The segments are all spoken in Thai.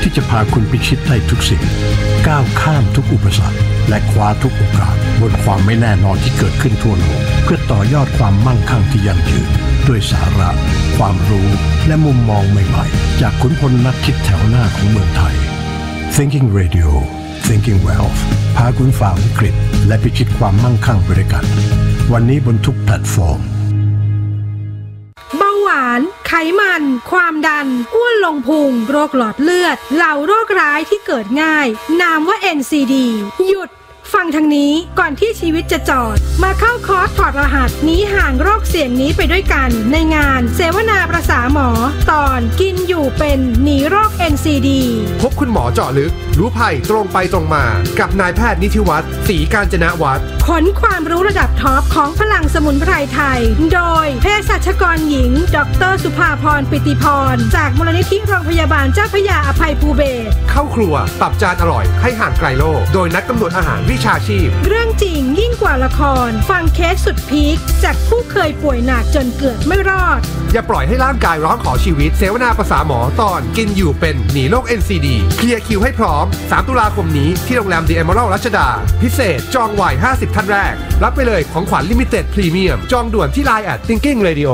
ที่จะพาคุณพิชิตได้ทุกสิ่งก้าวข้ามทุกอุปสรรคและคว้าทุกโอกาสบนความไม่แน่นอนที่เกิดขึ้นทั่วโลกเพื่อต่อยอดความมั่งคั่งที่ยั่งยืนด้วยสาระความรู้และมุมมองใหม่ๆจากขุนพลนักคิดแถวหน้าของเมืองไทย Thinking Radio Thinking Wealth พาคุณฝ่าวิกฤตและพิชิตความมั่งคั่งไปด้วยกันวันนี้บนทุกแพลตฟอร์มเบาหวานไขมันความดันอ้วนลงพุงโรคหลอดเลือดเหล่าโรคร้ายที่เกิดง่ายนามว่า NCD หยุดฟังทางนี้ก่อนที่ชีวิตจะจอดมาเข้าคอร์สถอดรหัสหนีห่างโรคเสี่ยงนี้ไปด้วยกันในงานเสวนาประสาหมอตอนกินอยู่เป็นหนีโรค NCD พบคุณหมอเจาะลึกรู้ภัยตรงไปตรงมากับนายแพทย์นิธิวัฒน์ศรีกาญจนวัฒน์ขนความรู้ระดับท็อปของพลังสมุนไพรไทยโดยเภสัชกรหญิงดร.สุภาพรปิติพรจากมูลนิธิโรงพยาบาลเจ้าพระยาอภัยภูเบศรเข้าครัวปรับจานอร่อยให้ห่างไกลโลกโดยนักกำหนดอาหารวิชาชีพเรื่องจริงยิ่งกว่าละครฟังเคสสุดพีคจากผู้เคยป่วยหนักจนเกือบไม่รอดอย่าปล่อยให้ร่างกายร้องขอชีวิตเสวนาประสาหมอตอนกินอยู่เป็นหนีโรค NCD เคลียร์คิวให้พร้อม3 ตุลาคมนี้ที่โรงแรม The Emerald รัชดาพิเศษจองไว้50ท่านแรกรับไปเลยของขวัญลิมิเต็ดพรีเมียมจองด่วนที่ LINE @Thinking Radio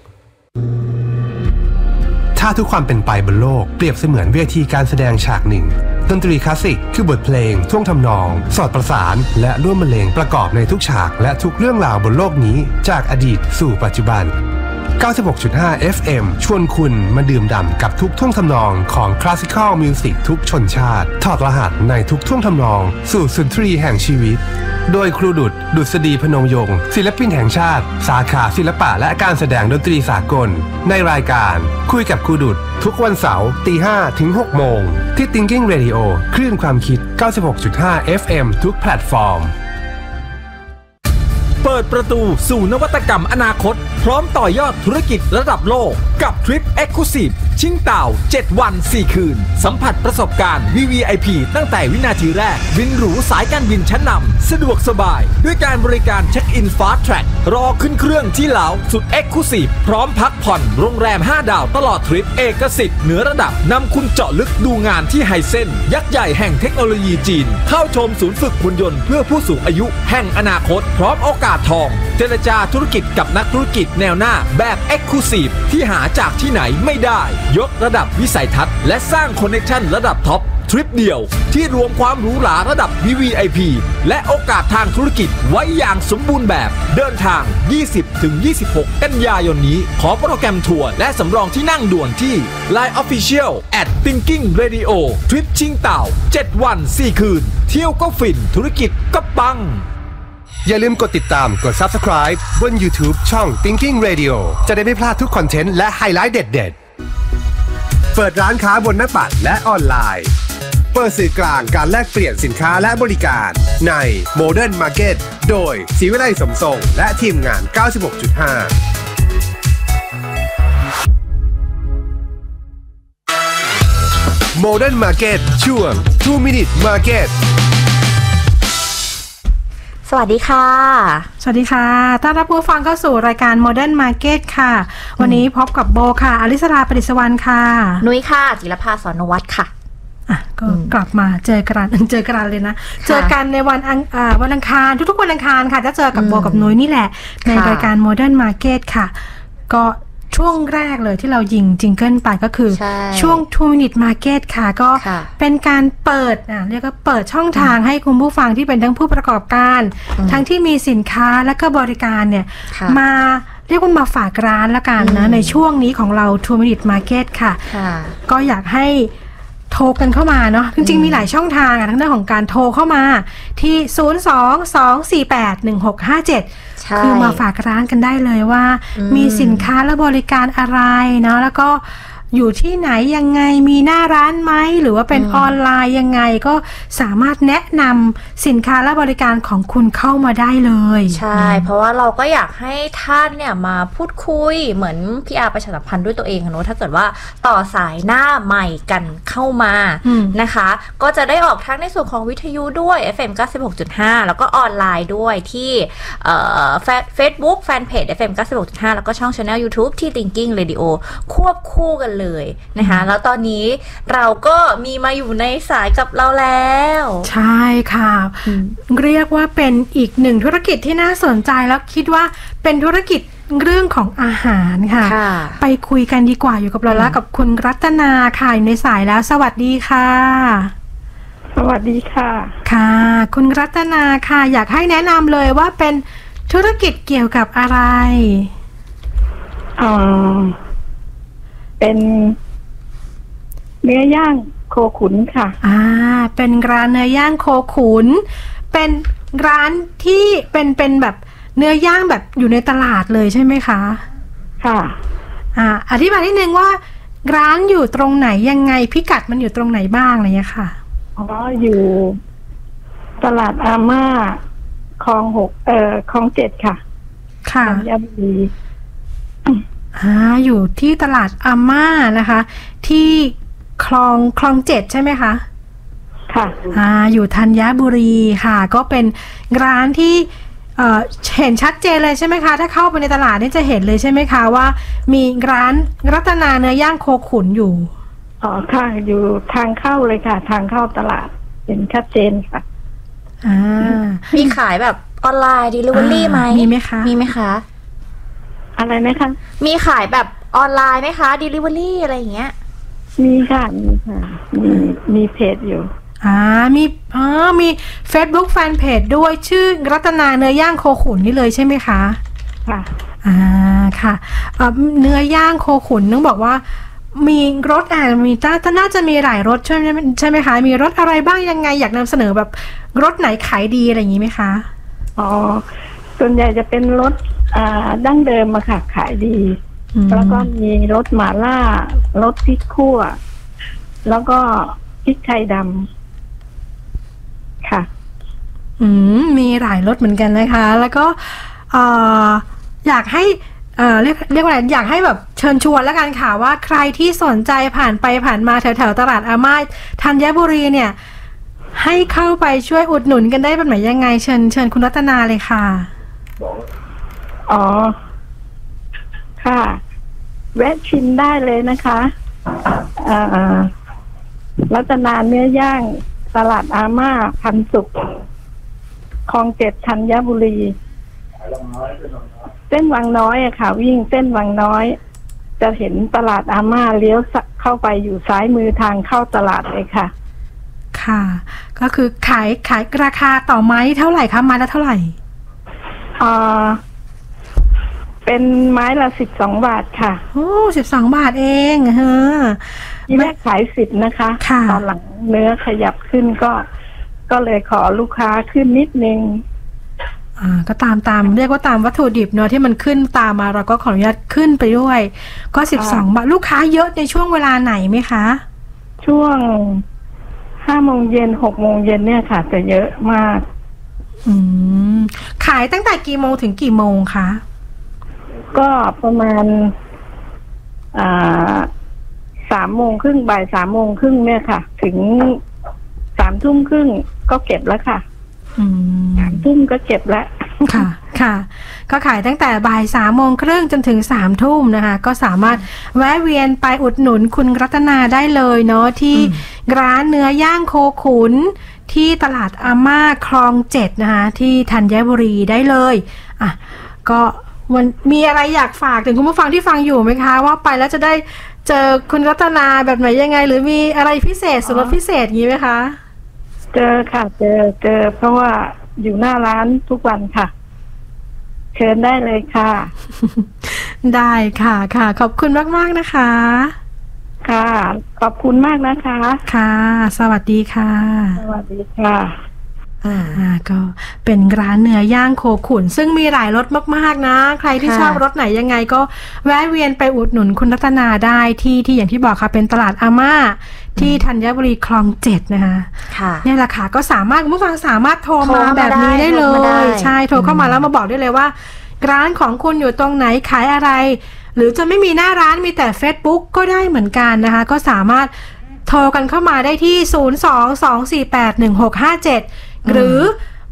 ถ้าทุกความเป็นไปบนโลกเปรียบเสมือนเวทีการแสดงฉากหนึ่งดนตรีคลาสสิกคือบทเพลงท่วงทำนองสอดประสานและร่วมบรรเลงประกอบในทุกฉากและทุกเรื่องราวบนโลกนี้จากอดีตสู่ปัจจุบัน 96.5 FM ชวนคุณมาดื่มด่ำกับทุกท่วงทำนองของคลาสสิคอลมิวสิกทุกชนชาติถอดรหัสในทุกท่วงทำนองสู่สุนทรีแห่งชีวิตโดยครูดุษดุษฎีพนมยงค์ศิลปินแห่งชาติสาขาศิลปะและการแสดงดนตรีสากลในรายการคุยกับครูดุษทุกวันเสาร์ 5:00 ถึง 6:00 นที่ Thinking Radio คลื่นความคิด 96.5 FM ทุกแพลตฟอร์มเปิดประตูสู่นวัตกรรมอนาคตพร้อมต่อยอดธุรกิจระดับโลกกับทริป Exclusive ชิงเต่า7 วัน 4 คืนสัมผัสประสบการณ์ VVIP ตั้งแต่วินาทีแรกบินหรูสายการบินชั้นนำสะดวกสบายด้วยการบริการเช็คอิน Fast Track รอขึ้นเครื่องที่ลาวสุด Exclusive พร้อมพักผ่อนโรงแรม5 ดาวตลอดทริปเอกสิทธิ์เหนือระดับนำคุณเจาะลึกดูงานที่ไฮเซ็นยักษ์ใหญ่แห่งเทคโนโลยีจีนเข้าชมศูนย์ฝึกหุ่นยนต์เพื่อผู้สูงอายุแห่งอนาคตพร้อมโอกาสทองเจรจาธุรกิจกับนักธุรกิจแนวหน้าแบบ Exclusive ที่หาจากที่ไหนไม่ได้ยกระดับวิสัยทัศน์และสร้างคอนเนคชั่นระดับท็อปทริปเดียวที่รวมความหรูหราระดับ VVIP และโอกาสทางธุรกิจไว้อย่างสมบูรณ์แบบเดินทาง 20-26 กันยายนนี้ขอโปรแกรมทัวร์และสำรองที่นั่งด่วนที่ LINE Official @Thinking Radio ทริปชิงเต่า7 วัน 4 คืนเที่ยวก็ฟินธุรกิจก็ปังอย่าลืมกดติดตามกด Subscribe บน YouTube ช่อง Thinking Radio จะได้ไม่พลาดทุกคอนเทนต์และไฮไลท์เด็ดๆเปิดร้านค้าบนหน้าปัดและออนไลน์เปิดสื่อกลางการแลกเปลี่ยนสินค้าและบริการใน Modern Market โดยศรีวิไลสมทรงและทีมงาน 96.5 Modern Market ช่วง 2 Minute Market สวัสดีค่ะสวัสดีค่ะต้อนรับผู้ฟังเข้าสู่รายการ Modern Market ค่ะวันนี้พบกับโบค่ะอลิสราประดิษฐ์วรรณค่ะนุ้ยค่ะจิรภาสอนวัฒน์ค่ะก็กลับมาเจอกันเลยนะเจอกันในวันอังคารทุกๆวันอังคารค่ะจะเจอกับโบกับนุ้ยนี่แหละในรายการ Modern Market ค่ะก็ช่วงแรกเลยที่เรายิงจิงเกิลไปก็คือช่วง 2 Minute Market ค่ะก็เป็นการเปิดเรียกว่าเปิดช่องทางให้คุณผู้ฟังที่เป็นทั้งผู้ประกอบการทั้งที่มีสินค้าและก็บริการเนี่ยมาเรียกว่ามาฝากร้านละกันนะในช่วงนี้ของเรา 2 Minute Market ค่ะก็อยากให้โทรกันเข้ามาเนาะจริงๆมีหลายช่องทางทั้งเรื่องของการโทรเข้ามาที่02-248-1657คือมาฝากร้านกันได้เลยว่ามีสินค้าและบริการอะไรเนาะแล้วก็อยู่ที่ไหนยังไงมีหน้าร้านไหมหรือว่าเป็นออนไลน์ยังไงก็สามารถแนะนำสินค้าและบริการของคุณเข้ามาได้เลยใช่เพราะว่าเราก็อยากให้ท่านเนี่ยมาพูดคุยเหมือนพี่อาประชาสัมพันธ์ด้วยตัวเองค่ะเนอะถ้าเกิดว่าต่อสายหน้าใหม่กันเข้ามานะคะก็จะได้ออกทั้งในส่วนของวิทยุด้วย FM 96.5 แล้วก็ออนไลน์ด้วยที่Facebook แฟนเพจ FM 96.5 แล้วก็ช่อง Channel YouTube ที่ Thinking Radio ควบคู่กันเลยนะคะแล้วตอนนี้เราก็มีมาอยู่ในสายกับเราแล้วใช่ค่ะเรียกว่าเป็นอีกหนึ่งธุรกิจที่น่าสนใจแล้วคิดว่าเป็นธุรกิจเรื่องของอาหารค่ะไปคุยกันดีกว่าอยู่กับเราแล้วกับคุณรัตนาค่ะอยู่ในสายแล้วสวัสดีค่ะสวัสดีค่ะค่ะคุณรัตนาค่ะอยากให้แนะนำเลยว่าเป็นธุรกิจเกี่ยวกับอะไรเป็นเนื้อย่างโคขุนค่ะเป็นร้านเนื้อย่างโคขุนเป็นร้านที่เป็นแบบเนื้อย่างแบบอยู่ในตลาดเลยใช่ไหมคะค่ะอธิบายนิดนึงว่าร้านอยู่ตรงไหนยังไงพิกัดมันอยู่ตรงไหนบ้างอะไรอย่างเงี้ยค่ะอยู่ตลาดอาม่าคลอง6คลอง7ค่ะค่ะธัญบุรีอยู่ที่ตลาดอาม่านะคะที่คลอง7ใช่ไหมคะค่ะอยู่ธัญบุรีค่ะก็เป็นร้านที่เห็นชัดเจนเลยใช่ไหมคะถ้าเข้าไปในตลาดนี่จะเห็นเลยใช่ไหมคะว่ามีร้านรัตนาเนื้อย่างโคขุนอยู่ค่ะอยู่ทางเข้าเลยค่ะทางเข้าตลาดเห็นชัดเจนค่ะมีขายแบบออนไลน์ delivery ไหมมีไหมคะอะไรไหมคะมีขายแบบออนไลน์ไหมคะ delivery อะไรอย่างเงี้ยมีค่ะมีเพจอยู่มี Facebook Fanpage ด้วยชื่อรัตนาเนื้อย่างโคขุนนี่เลยใช่ไหมคะค่ะค่ะเนื้อย่างโคขุนต้องบอกว่ามีรสมีน่าจะมีหลายรสใช่ไหมคะมีรสอะไรบ้างยังไงอยากนำเสนอแบบรสไหนขายดีอะไรอย่างนี้ไหมคะส่วนใหญ่จะเป็นรสดั้งเดิมอะค่ะขายดีแล้วก็มีรสหม่าล่ารสพริกคั่วแล้วก็พริกไทยดำค่ะมีหลายรสเหมือนกันนะคะแล้วก็อยากให้เรียกว่าอะไรอยากให้แบบเชิญชวนแล้วกันค่ะว่าใครที่สนใจผ่านไปผ่านมาแถวตลาดอาม่าธัญบุรีเนี่ยให้เข้าไปช่วยอุดหนุนกันได้แบบไหนยังไงเชิญคุณรัตนาเลยค่ะค่ะแวะชิมได้เลยนะคะรัตนาเนื้อย่างตลาดอาม่าพันสุขคลอง7ธัญบุรีเส้นวังน้อยอะค่ะวิ่งเส้นวังน้อยจะเห็นตลาดอาม่าเลี้ยวเข้าไปอยู่ซ้ายมือทางเข้าตลาดเลยค่ะค่ะก็คือขายราคาต่อไม้เท่าไหร่คะไม้ละเท่าไหร่เป็นไม้ละ12 บาทค่ะ 12 บาทเองที่แรกขาย10นะคะตอนหลังเนื้อขยับขึ้นก็เลยขอลูกค้าขึ้นนิดนึงก็ตามเรียกว่าตามวัตถุดิบเนอะที่มันขึ้นตามมาเราก็ขออนุญาตขึ้นไปด้วยก็12 บาทลูกค้าเยอะในช่วงเวลาไหนไหมคะช่วง5 โมงเย็น6 โมงเย็นเนี่ยค่ะจะเยอะมากขายตั้งแต่กี่โมงถึงกี่โมงคะก็ประมาณ3 โมงครึ่งบ่าย3 โมงครึ่งเนี่ยค่ะถึง3 ทุ่มครึ่งก็เก็บแล้วค่ะ3 ทุ่มก็เก็บแล้วค่ะก็ขายตั้งแต่บ่าย3 โมงครึ่งจนถึง3 ทุ่มนะคะก็สามารถแวะเวียนไปอุดหนุนคุณรัตนาได้เลยเนาะที่ร้านเนื้อย่างโคขุนที่ตลาดอาม่าคลอง7นะคะที่ธัญบุรีได้เลยก็วันมีอะไรอยากฝากถึงคุณผู้ฟังที่ฟังอยู่ไหมคะว่าไปแล้วจะได้เจอคุณรัตนาแบบไหนยังไงหรือมีอะไรพิเศษส่วนลดพิเศษงี้ไหมคะเจอค่ะเจอเพราะว่าอยู่หน้าร้านทุกวันค่ะเชิญได้เลยค่ะได้ค่ะขอบคุณมากๆนะคะค่ะขอบคุณมากนะคะค่ะสวัสดีค่ะสวัสดีค่ะก็เป็นร้านเนื้อย่างโคขุนซึ่งมีหลายรสมากๆนะใครที่ชอบรสไหนยังไงก็แวะเวียนไปอุดหนุนคุณรัตนาได้ที่อย่างที่บอกค่ะเป็นตลาดอาม่าที่ธัญบุรีคลอง7นะคะเนี่ยแหละค่ะก็สามารถคุณผู้ฟังสามารถโทรมาแบบนี้ได้เลยใช่โทรเข้ามาแล้วมาบอกได้เลยว่าร้านของคุณอยู่ตรงไหนขายอะไรหรือจะไม่มีหน้าร้านมีแต่ Facebook ก็ได้เหมือนกันนะคะก็สามารถโทรกันเข้ามาได้ที่022481657หรือ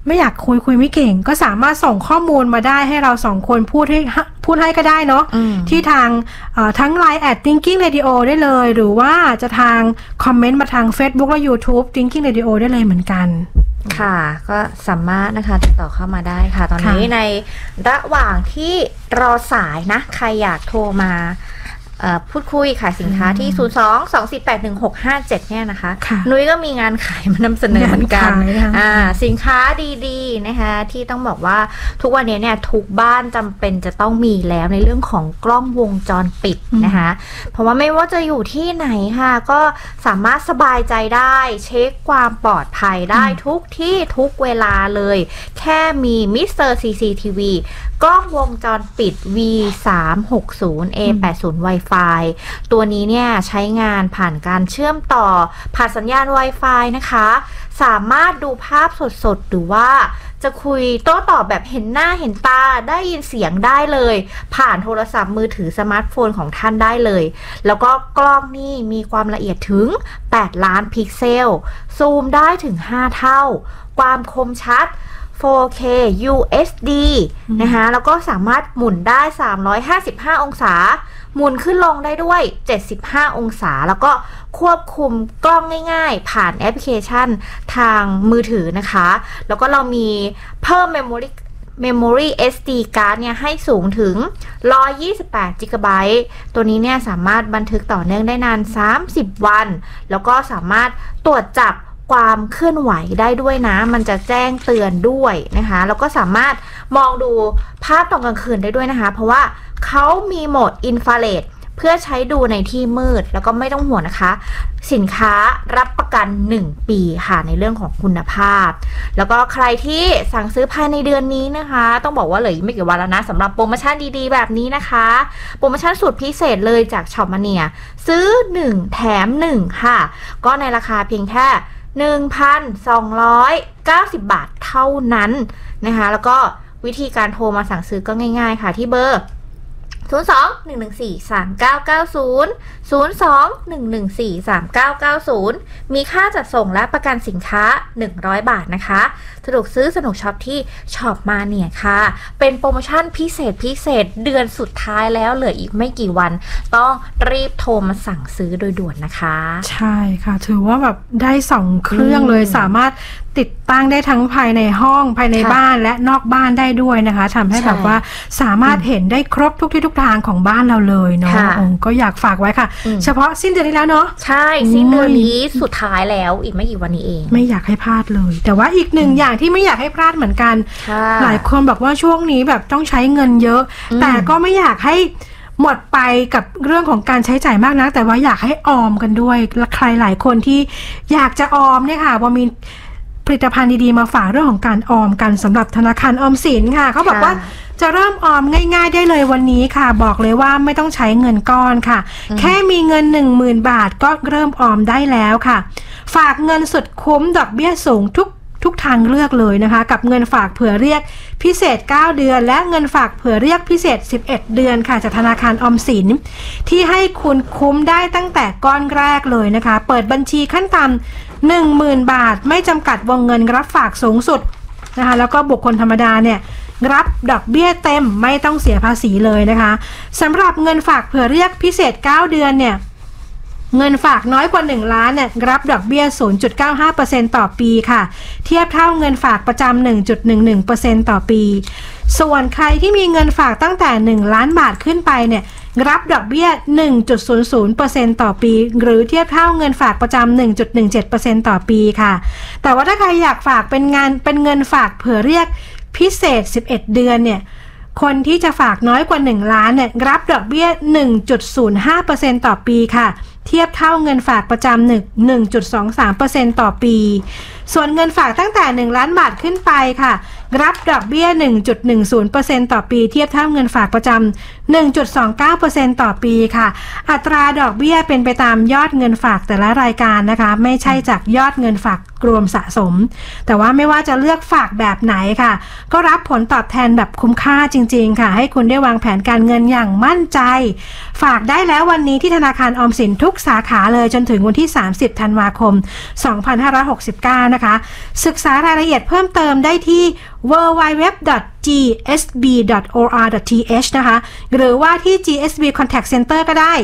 ไม่อยากคุยไม่เก่งก็สามารถส่งข้อมูลมาได้ให้เรา2คนพูดให้ก็ได้เนาะที่ทางทั้ง Line @Thinking Radio ได้เลยหรือว่าจะทางคอมเมนต์มาทาง Facebook และ YouTube Thinking Radio ได้เลยเหมือนกันค่ะก็สามารถนะคะติดต่อเข้ามาได้ค่ะตอนนี้ในระหว่างที่รอสายนะใครอยากโทรมาพูดคุยขายสินค้าที่ 02-248-1657 เนี่ยนะคะนุ้ยก็มีงานขายมานำเสนอเหมือนกันสินค้าดีๆนะคะที่ต้องบอกว่าทุกวันนี้เนี่ยทุกบ้านจำเป็นจะต้องมีแล้วในเรื่องของกล้องวงจรปิดนะคะเพราะว่าไม่ว่าจะอยู่ที่ไหนค่ะก็สามารถสบายใจได้เช็คความปลอดภัยได้ทุกที่ทุกเวลาเลยแค่มีมิสเตอร์ CCTV กล้องวงจรปิด V360A80 Wi-Fi ตัวนี้เนี่ยใช้งานผ่านการเชื่อมต่อผ่านสัญญาณ Wi-Fi นะคะสามารถดูภาพสดๆหรือว่าจะคุยโต้ตอบแบบเห็นหน้าเห็นตาได้ยินเสียงได้เลยผ่านโทรศัพท์มือถือสมาร์ทโฟนของท่านได้เลยแล้วก็กล้องนี่มีความละเอียดถึง8 ล้านพิกเซลซูมได้ถึง5 เท่าความคมชัด4K UHD นะคะแล้วก็สามารถหมุนได้355องศาหมุนขึ้นลงได้ด้วย75องศาแล้วก็ควบคุมกล้องง่ายๆผ่านแอปพลิเคชันทางมือถือนะคะแล้วก็เรามีเพิ่มMemory SD card เนี่ยให้สูงถึง128 GB ตัวนี้เนี่ยสามารถบันทึกต่อเนื่องได้นาน30 วันแล้วก็สามารถตรวจจับความเคลื่อนไหวได้ด้วยนะมันจะแจ้งเตือนด้วยนะคะแล้วก็สามารถมองดูภาพตอนกลางคืนได้ด้วยนะคะเพราะว่าเขามีโหมดอินฟราเรดเพื่อใช้ดูในที่มืดแล้วก็ไม่ต้องห่วงนะคะสินค้ารับประกัน1 ปีค่ะในเรื่องของคุณภาพแล้วก็ใครที่สั่งซื้อภายในเดือนนี้นะคะต้องบอกว่าเหลือไม่กี่วันแล้วนะสำหรับโปรโมชั่นดีๆแบบนี้นะคะโปรโมชั่นสุดพิเศษเลยจากช็อปมาเนียซื้อ1แถม1ค่ะก็ในราคาเพียงแค่1,290 บาทเท่านั้นนะคะแล้วก็วิธีการโทรมาสั่งซื้อก็ง่ายๆค่ะที่เบอร์02-114-3990 02-114-3990 มีค่าจัดส่งและประกันสินค้า100 บาทนะคะสนุกซื้อสนุกช็อปที่ช็อปมาเนี่ยค่ะเป็นโปรโมชั่นพิเศษเดือนสุดท้ายแล้วเหลืออีกไม่กี่วันต้องรีบโทรมาสั่งซื้อโดยด่วนนะคะใช่ค่ะถือว่าแบบได้2 เครื่องเลยสามารถติดตั้งได้ทั้งภายในห้องภายในบ้านและนอกบ้านได้ด้วยนะคะทำให้แบบว่าสามารถเห็นได้ครบทุกที่ทุกทางของบ้านเราเลยเนาะก็อยากฝากไว้ค่ะเฉพาะสิ้นเดือนนี้แล้วเนาะใช่สิ้นเดือนนี้สุดท้ายแล้วอีกไม่กี่วันนี้เองไม่อยากให้พลาดเลยแต่ว่าอีกหนึ่งอย่างที่ไม่อยากให้พลาดเหมือนกันหลายคนบอกว่าช่วงนี้แบบต้องใช้เงินเยอะแต่ก็ไม่อยากให้หมดไปกับเรื่องของการใช้จ่ายมากนักแต่ว่าอยากให้ออมกันด้วยและใครหลายคนที่อยากจะออมเนี่ยค่ะว่ามีผลิตภัณฑ์ดีๆมาฝากเรื่องของการออมกันสำหรับธนาคารออมสินค่ะเขาบอกว่าจะเริ่มออมง่ายๆได้เลยวันนี้ค่ะบอกเลยว่าไม่ต้องใช้เงินก้อนค่ะแค่มีเงิน 10,000 บาทก็เริ่มออมได้แล้วค่ะฝากเงินสุดคุ้มดอกเบี้ยสูงทุกทางเลือกเลยนะคะกับเงินฝากเผื่อเรียกพิเศษ9 เดือนและเงินฝากเผื่อเรียกพิเศษ11 เดือนค่ะจากธนาคารออมสินที่ให้คุณคุ้มได้ตั้งแต่ก้อนแรกเลยนะคะเปิดบัญชีขั้นต่ำ 10,000 บาทไม่จำกัดวงเงินรับฝากสูงสุดนะคะแล้วก็บุคคลธรรมดาเนี่ยรับดอกเบี้ยเต็มไม่ต้องเสียภาษีเลยนะคะสำหรับเงินฝากเผื่อเรียกพิเศษ9 เดือนเนี่ยเงินฝากน้อยกว่า1 ล้านเนี่ยรับดอกเบี้ย 0.95% ต่อปีค่ะเทียบเท่าเงินฝากประจำ 1.11% ต่อปีส่วนใครที่มีเงินฝากตั้งแต่1 ล้านบาทขึ้นไปเนี่ยรับดอกเบี้ย 1.00% ต่อปีหรือเทียบเท่าเงินฝากประจำ 1.17% ต่อปีค่ะแต่ว่าถ้าใครอยากฝากเป็นเงินฝากเผื่อเรียกพิเศษ11 เดือนเนี่ยคนที่จะฝากน้อยกว่า1 ล้านเนี่ยรับดอกเบี้ย 1.05% ต่อปีค่ะเทียบเท่าเงินฝากประจำ 1.23% ต่อปีส่วนเงินฝากตั้งแต่1 ล้านบาทขึ้นไปค่ะรับดอกเบี้ย 1.10% ต่อปีเทียบเท่าเงินฝากประจำ 1.29% ต่อปีค่ะอัตราดอกเบี้ยเป็นไปตามยอดเงินฝากแต่ละรายการนะคะไม่ใช่จากยอดเงินฝากรวมสะสมแต่ว่าไม่ว่าจะเลือกฝากแบบไหนค่ะก็รับผลตอบแทนแบบคุ้มค่าจริงๆค่ะให้คุณได้วางแผนการเงินอย่างมั่นใจฝากได้แล้ววันนี้ที่ธนาคารออมสินทุกกสาขาเลยจนถึงวันที่30ธันวาคม2569นะคะศึกษารายละเอียดเพิ่มเติมได้ที่ www.gsb.or.th นะคะหรือว่าที่ GSB Contact Center ก็ได้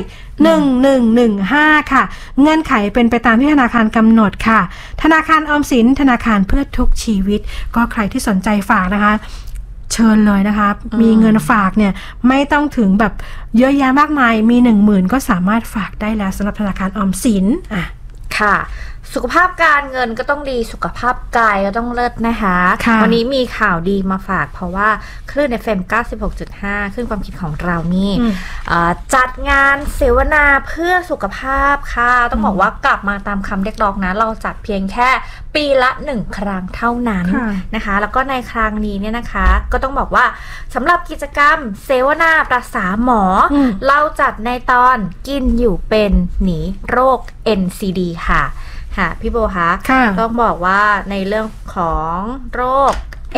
1115ค่ะเงื่อนไขเป็นไปตามที่ธนาคารกำหนดค่ะธนาคารออมสินธนาคารเพื่อทุกชีวิตก็ใครที่สนใจฝากนะคะเชิญเลยนะคะมีเงินฝากเนี่ยไม่ต้องถึงแบบเยอะแยะมากมายมี 10,000 ก็สามารถฝากได้แล้วสำหรับธนาคารออมสินค่ะสุขภาพการเงินก็ต้องดีสุขภาพกายก็ต้องเลิศนะคะวันนี้มีข่าวดีมาฝากเพราะว่าคลื่น FM 96.5 คลื่นความคิดของเรานี่จัดงานเสวนาเพื่อสุขภาพค่ะต้องบอกว่ากลับมาตามคำเรียกร้องนะเราจัดเพียงแค่ปีละ1ครั้งเท่านั้นนะคะแล้วก็ในครั้งนี้เนี่ยนะคะก็ต้องบอกว่าสำหรับกิจกรรมเสวนาปรึกษาหมอเราจัดในตอนกินอยู่เป็นหนีโรค NCD ค่ะพี่โบคะต้องบอกว่าในเรื่องของโรค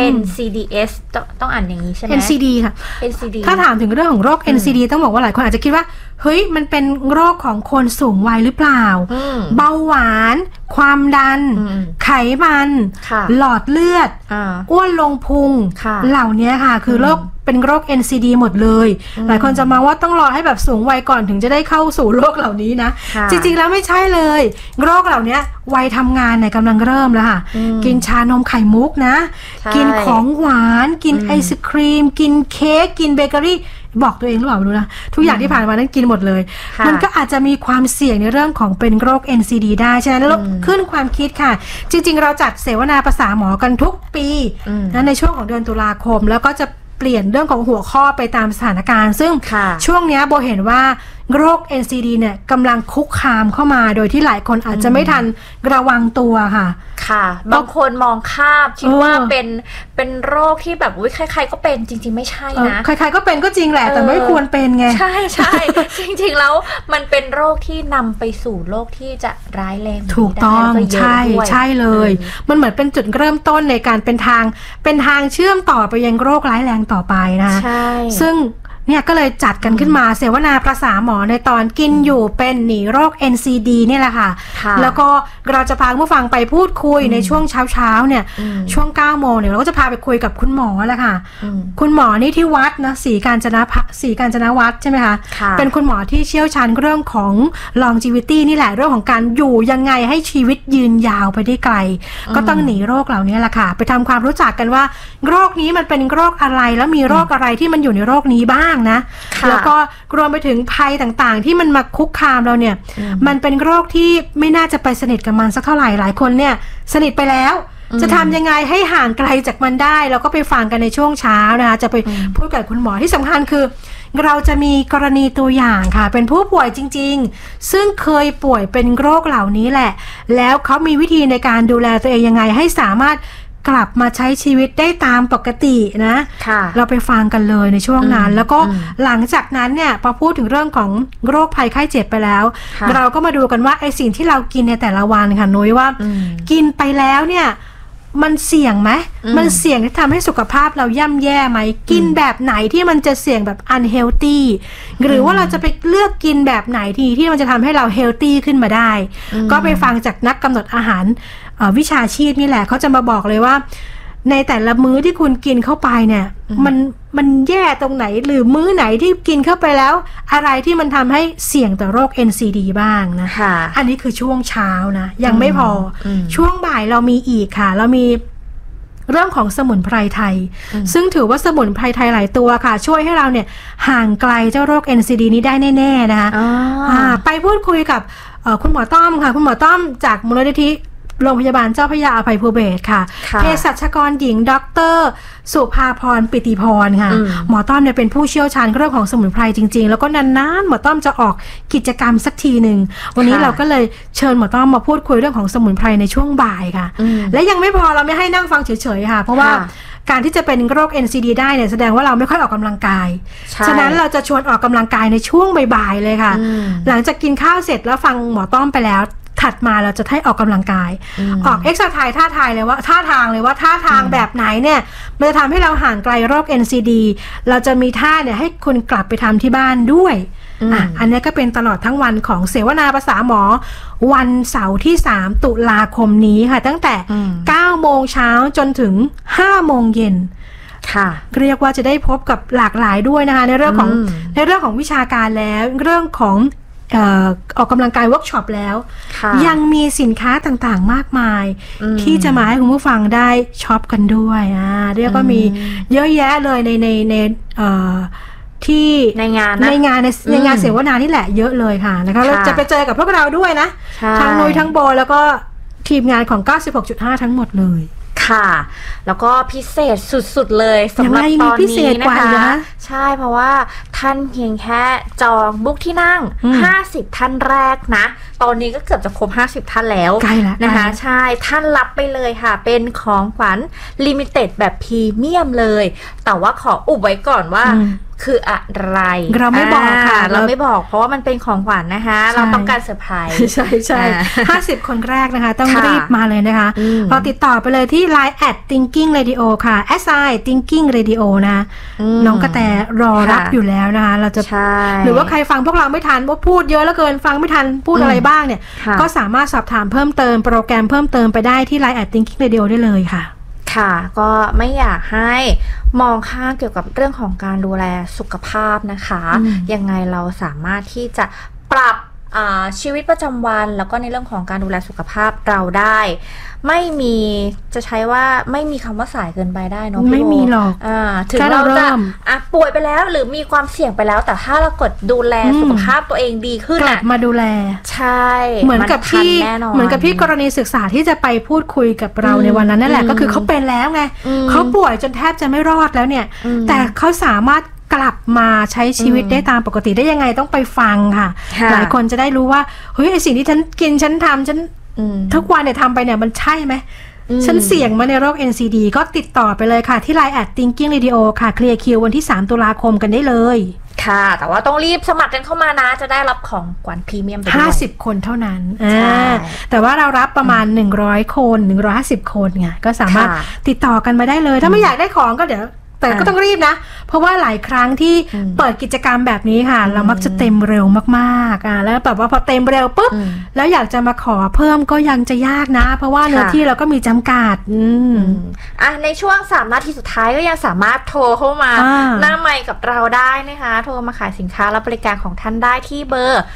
NCDs ต้องอ่านอย่างนี้ใช่ไหม NCD ค่ะ NCD ถ้าถามถึงเรื่องของโรค NCD ต้องบอกว่าหลายคนอาจจะคิดว่าเฮ้ยมันเป็นโรคของคนสูงวัยหรือเปล่าเบาหวานความดันไขมันหลอดเลือดอ้วนลงพุงเหล่านี้ค่ะคือโรคเป็นโรค NCD หมดเลยหลายคนจะมาว่าต้องรอให้แบบสูงวัยก่อนถึงจะได้เข้าสู่โรคเหล่านี้นะจริงๆแล้วไม่ใช่เลยโรคเหล่านี้วัยทำงานเนี่ยกำลังเริ่มแล้วค่ะกินชานมไข่มุกนะกินของหวานกินไอศครีมกินเค้กกินเบเกอรี่บอกตัวเองหรือเปล่าไม่รู้นะทุกอย่างที่ผ่านมานั้นกินหมดเลยมันก็อาจจะมีความเสี่ยงในเรื่องของเป็นโรค NCD ได้ฉะนั้นขึ้นความคิดค่ะจริงๆเราจัดเสวนาปรึกษาหมอกันทุกปีนะในช่วงของเดือนตุลาคมแล้วก็จะเปลี่ยนเรื่องของหัวข้อไปตามสถานการณ์ซึ่งช่วงนี้โบเห็นว่าโรค NCD เนี่ยกำลังคุกคามเข้ามาโดยที่หลายคนอาจจะไม่ทันระวังตัวค่ะบางคนมองข้ามคิดว่าเป็นโรคที่แบบใครๆก็เป็นจริงๆไม่ใช่นะใครๆก็เป็นก็จริงแหละแต่ไม่ควรเป็นไงใช่จริงๆแล้วมันเป็นโรคที่นำไปสู่โรคที่จะร้ายแรงถูกต้องใช่เลยมันเหมือนเป็นจุดเริ่มต้นในการเป็นทางเชื่อมต่อไปยังโรคร้ายแรงต่อไปนะซึ่งเนี่ยก็เลยจัดกันขึ้นมาเสวนาปรึกษาหมอในตอนกินอยู่เป็นหนีโรค NCD นี่แหละค่ะแล้วก็เราจะพาผู้ฟังไปพูดคุยในช่วงเช้าเนี่ยช่วง 9 โมงเนี่ยเราก็จะพาไปคุยกับคุณหมอแหละค่ะคุณหมอนี่ที่วัดนะศรีกาญจนวัฒน์ใช่ไหมคะเป็นคุณหมอที่เชี่ยวชาญเรื่องของ longevity นี่แหละเรื่องของการอยู่ยังไงให้ชีวิตยืนยาวไปได้ไกลก็ต้องหนีโรคเหล่านี้แหละค่ะไปทำความรู้จักกันว่าโรคนี้มันเป็นโรคอะไรแล้วมีโรคอะไรที่มันอยู่ในโรคนี้บ้างนะแล้วก็รวมไปถึงภัยต่างๆที่มันมาคุกคามเราเนี่ยมันเป็นโรคที่ไม่น่าจะไปสนิทกับมันสักเท่าไหร่หลายคนเนี่ยสนิทไปแล้วจะทำยังไงให้ห่างไกลจากมันได้แล้วก็ไปฟังกันในช่วงเช้านะคะจะไปพูดกับคุณหมอที่สำคัญคือเราจะมีกรณีตัวอย่างค่ะเป็นผู้ป่วยจริงๆซึ่งเคยป่วยเป็นโรคเหล่านี้แหละแล้วเขามีวิธีในการดูแลตัวเองยังไงให้สามารถกลับมาใช้ชีวิตได้ตามปกตินะเราไปฟังกันเลยในช่วงนั้นแล้วก็หลังจากนั้นเนี่ยพอพูดถึงเรื่องของโรคภัยไข้เจ็บไปแล้วเราก็มาดูกันว่าไอ้สิ่งที่เรากินในแต่ละวันค่ะนุ้ยว่ากินไปแล้วเนี่ยมันเสี่ยงไหมมันเสี่ยงที่ทำให้สุขภาพเราย่ำแย่ไหมกินแบบไหนที่มันจะเสี่ยงแบบ unhealthy หรือว่าเราจะไปเลือกกินแบบไหนที่มันจะทำให้เรา healthy ขึ้นมาได้ก็ไปฟังจากนักกำหนดอาหารวิชาชีพนี่แหละเขาจะมาบอกเลยว่าในแต่ละมื้อที่คุณกินเข้าไปเนี่ยมันแย่ตรงไหนหรือมื้อไหนที่กินเข้าไปแล้วอะไรที่มันทำให้เสี่ยงต่อโรค NCD บ้างนะอันนี้คือช่วงเช้านะยังไม่พอช่วงบ่ายเรามีอีกค่ะเรามีเรื่องของสมุนไพรไทยซึ่งถือว่าสมุนไพรไทยหลายตัวค่ะช่วยให้เราเนี่ยห่างไกลเจ้าโรค NCD นี้ได้แน่ๆนะคะไปพูดคุยกับคุณหมอต้อมค่ะคุณหมอต้อมจากมูลนิธิโรงพยาบาลเจ้าพระยาอภัยภูเบศรค่ะเภสัชกรหญิงดร.สุภาพรปิติพรค่ะหมอต้อมเนี่ยเป็นผู้เชี่ยวชาญเรื่องของสมุนไพรจริงๆแล้วก็นานๆหมอต้อมจะออกกิจกรรมสักทีหนึ่งวันนี้เราก็เลยเชิญหมอต้อมมาพูดคุยเรื่องของสมุนไพรในช่วงบ่ายค่ะและยังไม่พอเราไม่ให้นั่งฟังเฉยๆค่ะเพราะว่าการที่จะเป็นโรค NCD ได้เนี่ยแสดงว่าเราไม่ค่อยออกกำลังกายฉะนั้นเราจะชวนออกกำลังกายในช่วงบ่ายๆเลยค่ะหลังจากกินข้าวเสร็จแล้วฟังหมอต้อมไปแล้วถัดมาเราจะให้ออกกำลังกายออกเอ็กซ์ไซส์ท่าทางเลยว่าท่าทางแบบไหนเนี่ยมันจะทำให้เราห่างไกลโรค NCD เราจะมีท่าเนี่ยให้คุณกลับไปทำที่บ้านด้วยอันนี้ก็เป็นตลอดทั้งวันของเสวนาภาษาหมอวันเสาร์ที่3 ตุลาคมนี้ค่ะตั้งแต่9 โมงเช้าจนถึง5 โมงเย็นค่ะเรียกว่าจะได้พบกับหลากหลายด้วยนะคะในเรื่องของวิชาการแล้วเรื่องของออกกำลังกายเวิร์กช็อปแล้วยังมีสินค้าต่างๆมากมายที่จะมาให้คุณผู้ฟังได้ช็อปกันด้วยเรียกว่ามีเยอะแยะเลยในที่ในงานเสวนานี่แหละเยอะเลยค่ะนะคะเราจะไปเจอกับพวกเราด้วยนะทั้งนุ้ยทั้งโบแล้วก็ทีมงานของ 96.5 ทั้งหมดเลยค่ะแล้วก็พิเศษสุดๆเลยสำหรับตอนนี้นะคะใช่เพราะว่าท่านเพียงแค่จองบุ๊กที่นั่ง50ท่านแรกนะตอนนี้ก็เกือบจะครบ50ท่านแล้วนะคะใช่ท่านรับไปเลยค่ะเป็นของขวัญลิมิเต็ดแบบพรีเมียมเลยแต่ว่าขออุบไว้ก่อนว่าคืออะไรเราไม่บอกค่ะเราไม่บอกเพราะว่ามันเป็นของขวัญนะคะเราต้องการเซอร์ไพรส์ใช่50คนแรกนะคะต้องรีบมาเลยนะคะเราติดต่อไปเลยที่ Line @thinking radio ค่ะ @thinking radio นะน้องกระแตรอรับอยู่แล้วนะคะเราจะหรือว่าใครฟังพวกเราไม่ทันว่าพูดเยอะแล้วเกินฟังไม่ทันพูดอะไรบ้างเนี่ยก็สามารถสอบถามเพิ่มเติมโปรแกรมเพิ่มเติมไปได้ที่ Line @thinking radio ได้เลยค่ะค่ะก็ไม่อยากให้มองข้ามเกี่ยวกับเรื่องของการดูแลสุขภาพนะคะยังไงเราสามารถที่จะปรับชีวิตประจำวันแล้วก็ในเรื่องของการดูแลสุขภาพเราได้ไม่มีจะใช้ว่าไม่มีคำว่าสายเกินไปได้เนาะไม่มีหรอกถึงเราจะป่วยไปแล้วหรือมีความเสี่ยงไปแล้วแต่ถ้าเรากดดูแลสุขภาพตัวเองดีขึ้นกลับมาดูแลใช่เหมือนกับที่กรณีศึกษาที่จะไปพูดคุยกับเราในวันนั้นนั่นแหละก็คือเขาเป็นแล้วไงเขาป่วยจนแทบจะไม่รอดแล้วเนี่ยแต่เขาสามารถกลับมาใช้ชีวิตได้ตามปกติได้ยังไงต้องไปฟังค่ะหลายคนจะได้รู้ว่าเฮ้ยไอสิ่งที่ฉันกินฉันทำฉันทุกวันเนี่ยทำไปเนี่ยมันใช่ไหมฉันเสี่ยงมาในโรค NCD ก็ติดต่อไปเลยค่ะที่ Line @thinking radio ค่ะเคลียร์คิววันที่3 ตุลาคมกันได้เลยค่ะแต่ว่าต้องรีบสมัครกันเข้ามานะจะได้รับของขวัญพรีเมียมไปด้วย 50 คนเท่านั้นแต่ว่าเรารับประมาณ100 คน150 คนไงก็สามารถติดต่อกันมาได้เลยถ้าไม่อยากได้ของก็เดี๋ยวแต่ก็ต้องรีบนะเพราะว่าหลายครั้งที่เปิดกิจกรรมแบบนี้ค่ะเรามักจะเต็มเร็วมากๆแล้วแบบว่าพอเต็มเร็วปุ๊บแล้วอยากจะมาขอเพิ่มก็ยังจะยากนะเพราะว่าเนื้อที่เราก็มีจำกัดในช่วง3 นาทีสุดท้ายก็ยังสามารถโทรเข้ามาหน้าไมค์กับเราได้นะคะโทรมาขายสินค้าและบริการของท่านได้ที่เบอร์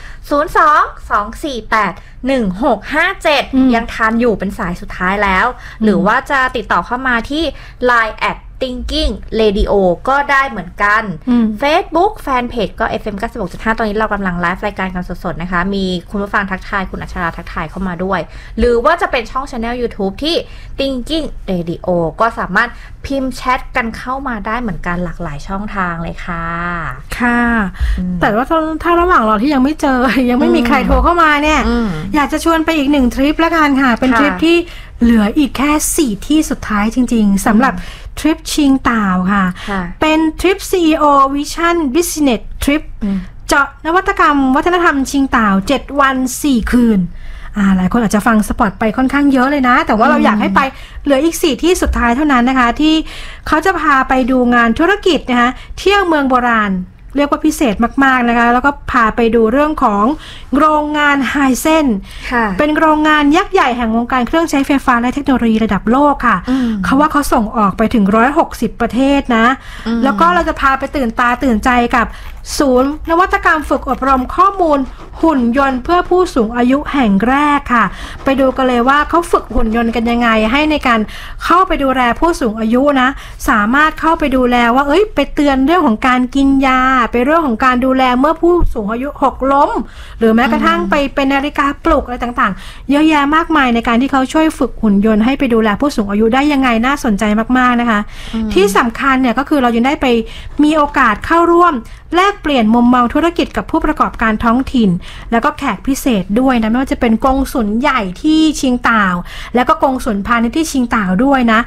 02-248-1657ยังทันอยู่เป็นสายสุดท้ายแล้วหรือว่าจะติดต่อเข้ามาที่ Line @thinking radio ก็ได้เหมือนกัน Facebook Fanpage ก็ FM 96.5 ตอนนี้เรากำลังไลฟ์รายการกันสดๆนะคะมีคุณผู้ฟังทักทายคุณอัชราทักทายเข้ามาด้วยหรือว่าจะเป็นช่อง Channel YouTube ที่ Thinking Radio ก็สามารถพิมพ์แชทกันเข้ามาได้เหมือนกันหลากหลายช่องทางเลยค่ะค่ะแต่ว่าถ้าระหว่างรอที่ยังไม่เจอยังไม่มีใครโทรเข้ามาเนี่ยอยากจะชวนไปอีก1 ทริปแล้วกันค่ะเป็นทริปที่เหลืออีกแค่4 ที่สุดท้ายจริงๆสำหรับทริปชิงต่าวค่ะเป็นทริป CEO Vision Business Trip เจาะนวัตกรรมวัฒนธรรมชิงต่าว7 วัน 4 คืนหลายคนอาจจะฟังสปอตไปค่อนข้างเยอะเลยนะแต่ว่าเราอยากให้ไปเหลืออีก4 ที่สุดท้ายเท่านั้นนะคะที่เขาจะพาไปดูงานธุรกิจนะคะเที่ยวเมืองโบราณเรียกว่าพิเศษมากๆนะคะแล้วก็พาไปดูเรื่องของโรงงานไฮเซนเป็นโรงงานยักษ์ใหญ่แห่งวงการเครื่องใช้ไฟฟ้าและเทคโนโลยีระดับโลกค่ะเขาว่าเขาส่งออกไปถึง160 ประเทศนะแล้วก็เราจะพาไปตื่นตาตื่นใจกับศูนย์นวัตกรรมฝึกอบรมข้อมูลหุ่นยนต์เพื่อผู้สูงอายุแห่งแรกค่ะไปดูกันเลยว่าเขาฝึกหุ่นยนต์กันยังไงให้ในการเข้าไปดูแลผู้สูงอายุนะสามารถเข้าไปดูแลว่าไปเตือนเรื่องของการกินยาไปเรื่องของการดูแลเมื่อผู้สูงอายุหกล้มหรือแม้กระทั่งไปเป็นนาฬิกาปลุกอะไรต่างๆเยอะแยะมากมายในการที่เขาช่วยฝึกหุ่นยนต์ให้ไปดูแลผู้สูงอายุได้ยังไงน่าสนใจมากๆนะคะที่สำคัญเนี่ยก็คือเรายังได้ไปมีโอกาสเข้าร่วมแลกเปลี่ยนมุมมองธุรกิจกับผู้ประกอบการท้องถิ่นแล้วก็แขกพิเศษด้วยนะไม่ว่าจะเป็นกงสุลใหญ่ที่ชิงต่าวแล้วก็กงสุลพาณิชย์ที่ชิงต่าวด้วยนะ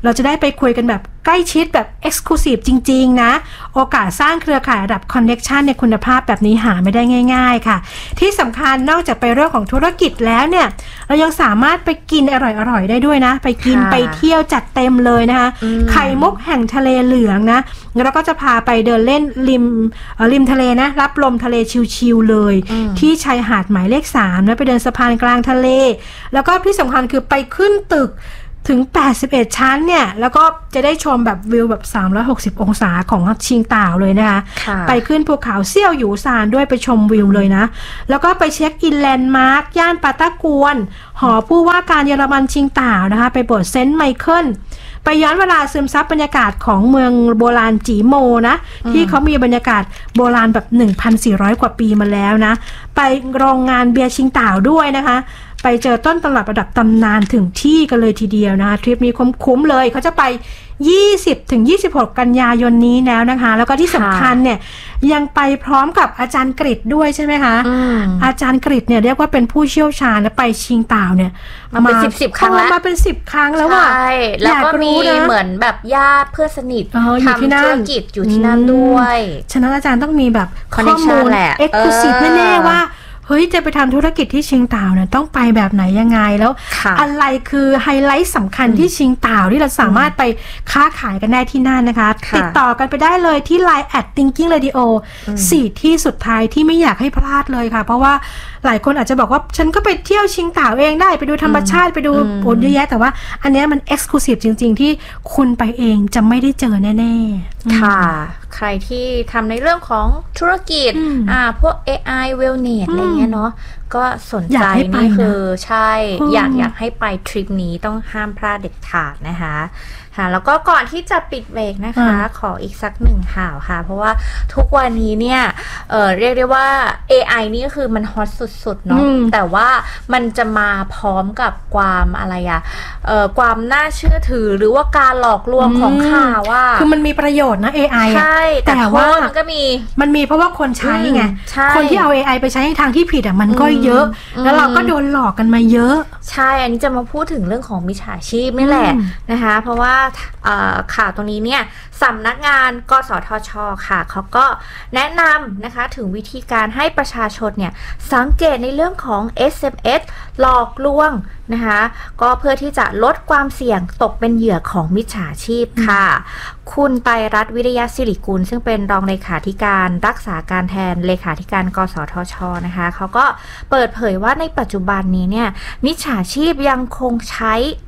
เราจะได้ไปคุยกันแบบใกล้ชิดแบบ Exclusive จริงๆนะโอกาสสร้างเครือข่ายระดับ Connection ในคุณภาพแบบนี้หาไม่ได้ง่ายๆค่ะที่สำคัญนอกจากไปเรื่องของธุรกิจแล้วเนี่ยเรายังสามารถไปกินอร่อยๆได้ด้วยนะไปกินไปเที่ยวจัดเต็มเลยนะคะไข่มุกแห่งทะเลเหลืองนะแล้วก็จะพาไปเดินเล่นริมทะเลนะรับลมทะเลชิลๆเลยที่ชายหาดหมายเลข3นะไปเดินสะพานกลางทะเลแล้วก็ที่สำคัญคือไปขึ้นตึกถึง81ชั้นเนี่ยแล้วก็จะได้ชมแบบวิวแบบ360องศาของชิงต่าวเลยนะคะไปขึ้นภูเขาเซี่ยวหยูซานด้วยไปชมวิวเลยนะแล้วก็ไปเช็คอินแลนด์มาร์คย่านปาตากวนหอผู้ว่าการเยอรมันชิงต่าวนะคะไปโบสถ์เซนต์ไมเคิลไปย้อนเวลาซึมซับบรรยากาศของเมืองโบราณจีโมนะที่เขามีบรรยากาศโบราณแบบ 1,400 กว่าปีมาแล้วนะไปโรงงานเบียร์ชิงต่าวด้วยนะคะไปเจอต้นตำรับระดับตำนานถึงที่กันเลยทีเดียวนะคะทริปนี้คุ้มเลยเขาจะไป20-26 กันยายนนี้แล้วนะคะแล้วก็ที่สำคัญเนี่ยยังไปพร้อมกับอาจารย์กฤษด้วยใช่ไหมคะอาจารย์กฤษเนี่ยเรียกว่าเป็นผู้เชี่ยวชาญและไปชิงต่าวเนี่ยมาเป็น10 ครั้งแล้วมาเป็น10 ครั้งแล้วว่ะใช่แล้วก็มีเหมือนแบบญาติเพื่อนสนิททำธุรกิจอยู่ที่นั่นด้วยฉะนั้นอาจารย์ต้องมีแบบข้อมูล Exclusive แน่ๆว่าเฮ้ยจะไปทำธุรกิจที่ชิงต่าวเนี่ยต้องไปแบบไหนยังไงแล้วอะไรคือไฮไลท์สำคัญที่ชิงต่าวที่เราสามารถไปค้าขายกันได้ที่นั่นนะคะติดต่อกันไปได้เลยที่ Line @Thinking Radio 4 ที่สุดท้ายที่ไม่อยากให้พลาดเลยค่ะเพราะว่าหลายคนอาจจะบอกว่าฉันก็ไปเที่ยวชิงต่าวเองได้ไปดูธรรมชาติไปดูโอ้เยอะแยะแต่ว่าอันนี้มัน Exclusive จริงๆที่คุณไปเองจะไม่ได้เจอแน่ๆค่ะใครที่ทำในเรื่องของธุรกิจพวก AI Wellness อะไรเงี้ยเนาะก็สนใจนี่คือใช่อยากให้ไปทริปนี้ต้องห้ามพลาดเด็ดขาดนะคะค่ะแล้วก็ก่อนที่จะปิดเบรกนะคะขออีกสักหนึ่งข่าวค่ะเพราะว่าทุกวันนี้เนี่ยเรียกได้ว่า AI นี่ก็คือมันฮอตสุดๆเนาะแต่ว่ามันจะมาพร้อมกับความอะไรความน่าเชื่อถือหรือว่าการหลอกลวงของข่าวว่าคือมันมีประโยชน์นะ AI ใช่แต่ว่ามันก็มีเพราะว่าคนใช้ไงคนที่เอา AI ไปใช้ในทางที่ผิดมันก็เยอะแล้วเราก็โดนหลอกกันมาเยอะใช่อันนี้จะมาพูดถึงเรื่องของมิจฉาชีพนี่แหละนะคะเพราะว่าข่าวตรงนี้เนี่ยสำนักงานกสทช.ค่ะเขาก็แนะนำนะคะถึงวิธีการให้ประชาชนเนี่ยสังเกตในเรื่องของ SMS หลอกลวงนะคะก็เพื่อที่จะลดความเสี่ยงตกเป็นเหยื่อของมิจฉาชีพค่ะคุณไตรรัตน์วิริยะศิริกุลซึ่งเป็นรองเลขาธิการรักษาการแทนเลขาธิการกสทช.นะคะเขาก็เปิดเผยว่าในปัจจุบันนี้เนี่ยมิจฉาชีพยังคงใช้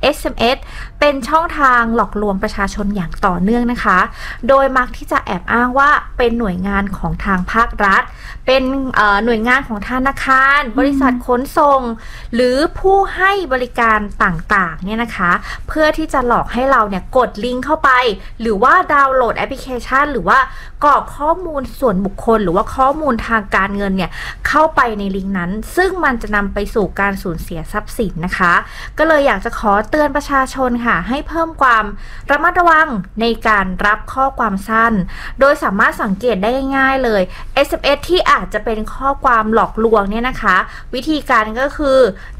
SMS เป็นช่องทางหลอกลวงประชาชนอย่างต่อเนื่องนะคะโดยมักที่จะแอบอ้างว่าเป็นหน่วยงานของทางภาครัฐเป็นหน่วยงานของธนาคารบริษัทขนส่งหรือผู้ให้บริการต่างๆเนี่ยนะคะเพื่อที่จะหลอกให้เราเนี่ยกดลิงก์เข้าไปหรือว่าดาวน์โหลดแอปพลิเคชันหรือว่ากรอกข้อมูลส่วนบุคคลหรือว่าข้อมูลทางการเงินเนี่ยเข้าไปในลิงก์นั้นซึ่งมันจะนำไปสู่การสูญเสียทรัพย์สินนะคะก็เลยอยากจะขอเตือนประชาชนค่ะให้เพิ่มความระมัดระวังในการรับข้อความสั้นโดยสามารถสังเกตได้ง่ายๆเลย SMS ที่อาจจะเป็นข้อความหลอกลวงเนี่ยนะคะวิธีการก็คือ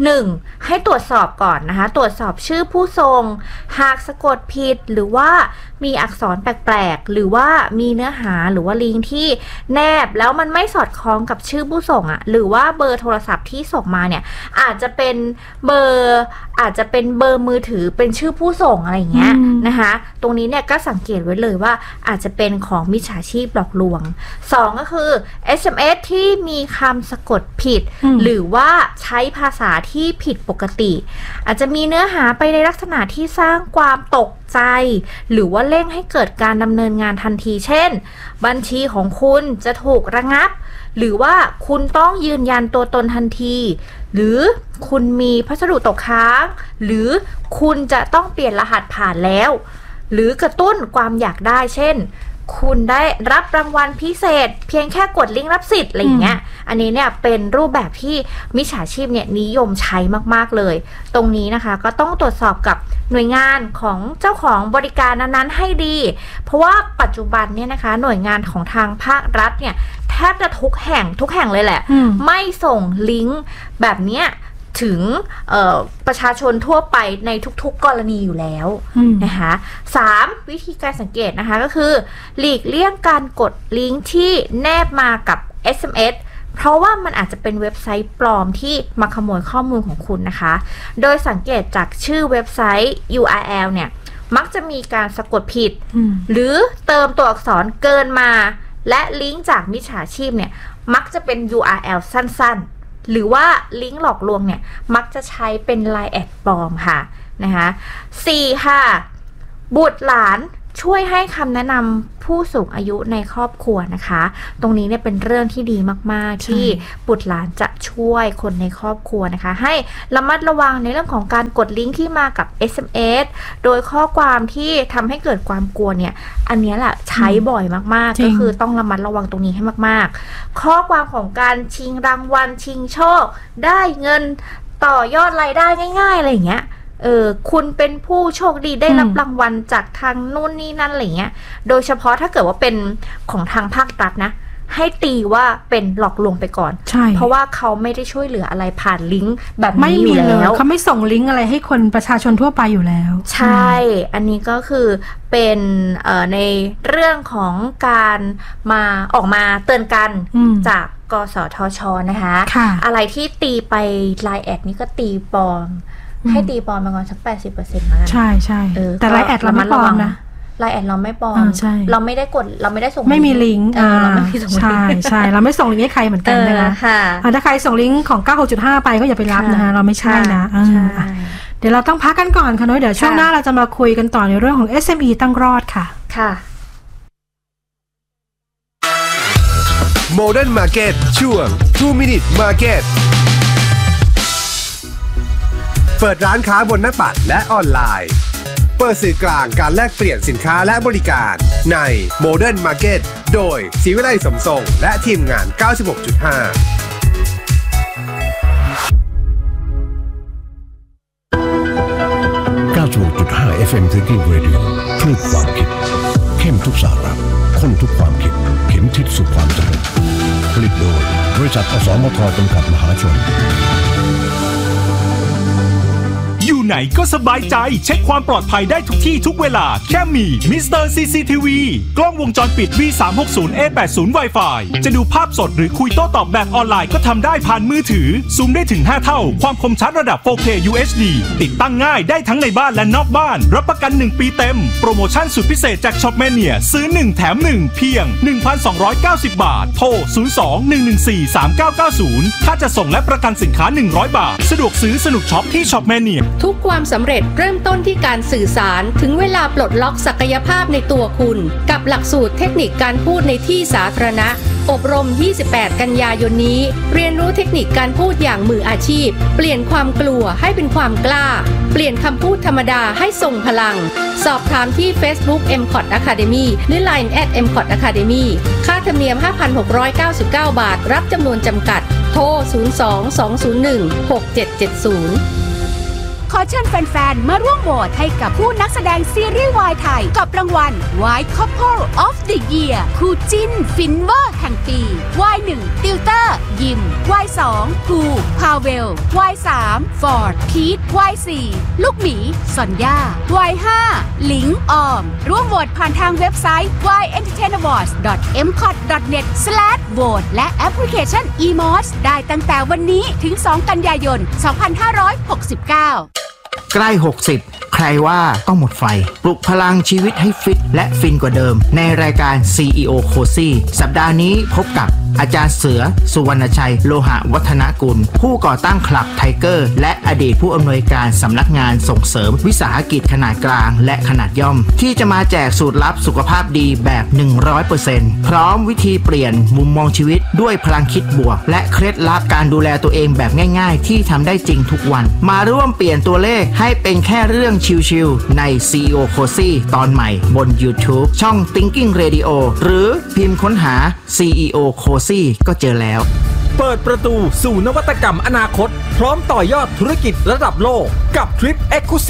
1. ให้ตรวจสอบก่อนนะคะตรวจสอบชื่อผู้ส่งหากสะกดผิดหรือว่ามีอักษรแปลกๆหรือว่ามีเนื้อหาหรือว่าลิงก์ที่แนบแล้วมันไม่สอดคล้องกับชื่อผู้ส่งหรือว่าเบอร์โทรศัพท์ที่ส่งมาเนี่ยอาจจะเป็นเบอร์มือถือเป็นชื่อผู้ส่งอะไรอย่างเงี้ยนะคะตรงนี้เนี่ยก็สังเกตไว้เลยว่าอาจจะเป็นของมิจฉาชีพหลอกลวง2ก็คือ SMS ที่มีคำสะกดผิดหรือว่าใช้ภาษาที่ผิดปกติอาจจะมีเนื้อหาไปในลักษณะที่สร้างความตกใจหรือว่าเร่งให้เกิดการดำเนินงานทันทีเช่นบัญชีของคุณจะถูกระงับหรือว่าคุณต้องยืนยันตัวตนทันทีหรือคุณมีพัสดุตกค้างหรือคุณจะต้องเปลี่ยนรหัสผ่านแล้วหรือกระตุ้นความอยากได้เช่นคุณได้รับรางวัลพิเศษเพียงแค่กดลิงก์รับสิทธิ์อะไรอย่างเงี้ยอันนี้เนี่ยเป็นรูปแบบที่มิจฉาชีพเนี่ยนิยมใช้มากๆเลยตรงนี้นะคะก็ต้องตรวจสอบกับหน่วยงานของเจ้าของบริการนั้นๆให้ดีเพราะว่าปัจจุบันเนี่ยนะคะหน่วยงานของทางภาครัฐเนี่ยแทบจะทุกแห่งเลยแหละไม่ส่งลิงก์แบบเนี้ยถึงประชาชนทั่วไปในทุกๆกรณีอยู่แล้วนะคะ3วิธีการสังเกตนะคะก็คือหลีกเลี่ยงการกดลิงก์ที่แนบมากับ SMS เพราะว่ามันอาจจะเป็นเว็บไซต์ปลอมที่มาขโมยข้อมูลของคุณนะคะโดยสังเกตจากชื่อเว็บไซต์ URL เนี่ยมักจะมีการสะกดผิดหรือเติมตัวอักษรเกินมาและลิงก์จากมิจฉาชีพเนี่ยมักจะเป็น URL สั้นๆหรือว่าลิงก์หลอกลวงเนี่ยมักจะใช้เป็น LINE แอดปลอมค่ะนะคะ4ค่ะบุตรหลานช่วยให้คำแนะนำผู้สูงอายุในครอบครัวนะคะตรงนี้เนี่ยเป็นเรื่องที่ดีมากๆที่บุตรหลานจะช่วยคนในครอบครัวนะคะให้ระมัดระวังในเรื่องของการกดลิงก์ที่มากับ SMS โดยข้อความที่ทำให้เกิดความกลัวเนี่ยอันนี้แหละใช้บ่อยมากๆก็คือต้องระมัดระวังตรงนี้ให้มากๆข้อความของการชิงรางวัลชิงโชคได้เงินต่อยอดรายได้ง่ายๆอะไรอย่างเงี้ยคุณเป็นผู้โชคดีได้รับรางวัลจากทางนู่นนี่นั่นอะไรเงี้ยโดยเฉพาะถ้าเกิดว่าเป็นของทางภาครัฐนะให้ตีว่าเป็นหลอกลวงไปก่อนเพราะว่าเขาไม่ได้ช่วยเหลืออะไรผ่านลิงก์แบบนี้อยู่แล้วเขาไม่ส่งลิงก์อะไรให้คนประชาชนทั่วไปอยู่แล้วใช่อันนี้ก็คือเป็นในเรื่องของการออกมาเตือนกันจากกสทช.นะคะอะไรที่ตีไป LINE แอดนี่ก็ตีปลอมให้ตีปลอมมาก่อนสัก 80% แล้วกันใช่ใช่แต่ LINE แอดเราไม่ปลอมนะ LINE แอดเราไม่ปลอมเราไม่ได้กดเราไม่ได้ส่งไม่มีลิงก์เราไม่ส่งใช่ใช่เราไม่ส่งลิงก์ให้ใครเหมือนกันนะคะถ้าใครส่งลิงก์ของ 96.5 ไปก็อย่าไปรับนะคะเราไม่ใช่นะเดี๋ยวเราต้องพักกันก่อนค่ะน้อยเดี๋ยวช่วงหน้าเราจะมาคุยกันต่อในเรื่องของ SME ตั้งรอดค่ะค่ะ Modern Market ช่วง 2 Minute Marketเปิดร้านค้าบนหน้าปัดและออนไลน์เปิดสื่อกลางการแลกเปลี่ยนสินค้าและบริการใน Modern Market โดยศรีวิไลสมทรงและทีมงาน 96.5 FM Thinking Radio คลื่นความคิดเข้มทุกสาระข้นทุกความคิดเข็มทิศสู่ความเจริญผลิตโดยบริษัทอสมทจำกัดมหาชนอยู่ไหนก็สบายใจเช็คความปลอดภัยได้ทุกที่ทุกเวลาแค่มี Mr. CCTV กล้องวงจรปิด V360A80 Wi-Fi จะดูภาพสดหรือคุยโต้ตอบแบบออนไลน์ก็ทำได้ผ่านมือถือซูมได้ถึง5เท่าความคมชัดระดับ 4K UHD ติดตั้งง่ายได้ทั้งในบ้านและนอกบ้านรับประกัน1ปีเต็มโปรโมชั่นสุดพิเศษจาก Shopmania ซื้อ1แถม1เพียง 1,290 บาทโทร 02-114-3990 ถ้าจะส่งและประกันสินค้า100 บาทสะดวกซื้อสนุกช็อปที่ Shopmania ทุกความสำเร็จเริ่มต้นที่การสื่อสารถึงเวลาปลดล็อกศักยภาพในตัวคุณกับหลักสูตรเทคนิคการพูดในที่สาธารณะอบรม28กันยายนนี้เรียนรู้เทคนิคการพูดอย่างมืออาชีพเปลี่ยนความกลัวให้เป็นความกล้าเปลี่ยนคำพูดธรรมดาให้ทรงพลังสอบถามที่ Facebook MCOT Academy หรือ LINE @MCOT Academy ค่าธรรมเนียม 5,699 บาทรับจำนวนจำกัดโทร 02-201-6770 ขอเชิญแฟนๆมาร่วมโหวตให้กับผู้นักแสดงซีรีส์วายไทยกับรางวัล White Couple of the Year คู่จิ้นฟินเวอร์แห่งปี Y1 ติวเตอร์ยิม Y2 ภูพาเวล Y3 ฟอร์ดพีท Y4 ลูกหมีซอนย่า Y5 หลิงออมร่วมโหวตผ่านทางเว็บไซต์ yentertainawards.mcot.net/vote และแอปพลิเคชัน eMOS ได้ตั้งแต่วันนี้ถึง2กันยายน 2569 ใกล้60ใครว่าต้องหมดไฟปลุกพลังชีวิตให้ฟิตและฟินกว่าเดิมในรายการ CEO Cozy สัปดาห์นี้พบกับอาจารย์เสือสุวรรณชัยโลหะวัฒนกุลผู้ก่อตั้งคลับไทเกอร์และอดีตผู้อำนวยการสำนักงานส่งเสริมวิสาหกิจขนาดกลางและขนาดย่อมที่จะมาแจกสูตรลับสุขภาพดีแบบ 100% พร้อมวิธีเปลี่ยนมุมมองชีวิตด้วยพลังคิดบวกและเคล็ดลับการดูแลตัวเองแบบง่ายๆที่ทำได้จริงทุกวันมาร่วมเปลี่ยนตัวเลขให้เป็นแค่เรื่องชิลๆใน CEO Cozy ตอนใหม่บน YouTube ช่อง Thinking Radio หรือพิมพ์ค้นหา CEO Cozy ก็เจอแล้วเปิดประตูสู่นวัตกรรมอนาคตพร้อมต่อยอดธุรกิจระดับโลกกับทริป Exclusive ชิ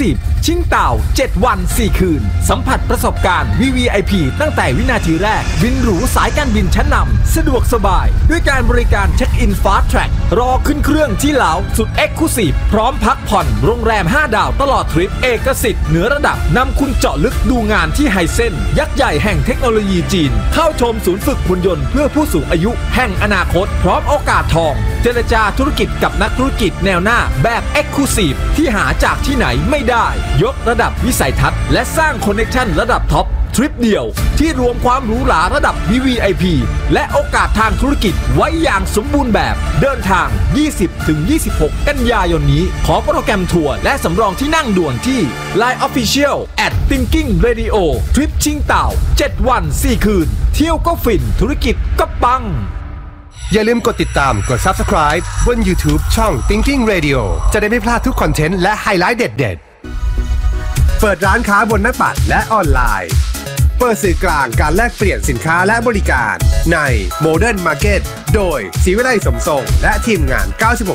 ชิงเต่า7วัน4คืนสัมผัสประสบการณ์ VVIP ตั้งแต่วินาทีแรกบินหรูสายการบินชั้นนำสะดวกสบายด้วยการบริการเช็คอิน Fast Track รอขึ้นเครื่องที่ลาวสุด Exclusive พร้อมพักผ่อนโรงแรม5ดาวตลอดทริปเอกสิทธิ์เหนือระดับนำคุณเจาะลึกดูงานที่ไฮเซ็นยักษ์ใหญ่แห่งเทคโนโลยีจีนเข้าชมศูนย์ฝึกหุ่นยนต์เพื่อผู้สูงอายุแห่งอนาคตพร้อมโอกาสทองเจรจาธุรกิจกับนักธุรกิจแนวหน้าแบบ Exclusive ที่หาจากที่ไหนไม่ได้ยกระดับวิสัยทัศน์และสร้างคอนเนคชั่นระดับท็อปทริปเดียวที่รวมความหรูหราระดับ VVIP และโอกาสทางธุรกิจไว้อย่างสมบูรณ์แบบเดินทาง 20-26 กันยายนนี้ขอโปรแกรมทัวร์และสำรองที่นั่งด่วนที่ Line Official @Thinking Radio ทริปชิงเต่า7วัน4คืนเที่ยวก็ฟินธุรกิจก็ปังอย่าลืมกดติดตามกด Subscribe บน YouTube ช่อง Thinking Radio จะได้ไม่พลาดทุกคอนเทนต์และไฮไลท์เด็ดๆเปิดร้านค้าบนหน้าปัดและออนไลน์เปิดสื่อกลางการแลกเปลี่ยนสินค้าและบริการใน Modern Market โดยศรีวิไลสมทรงและทีมงาน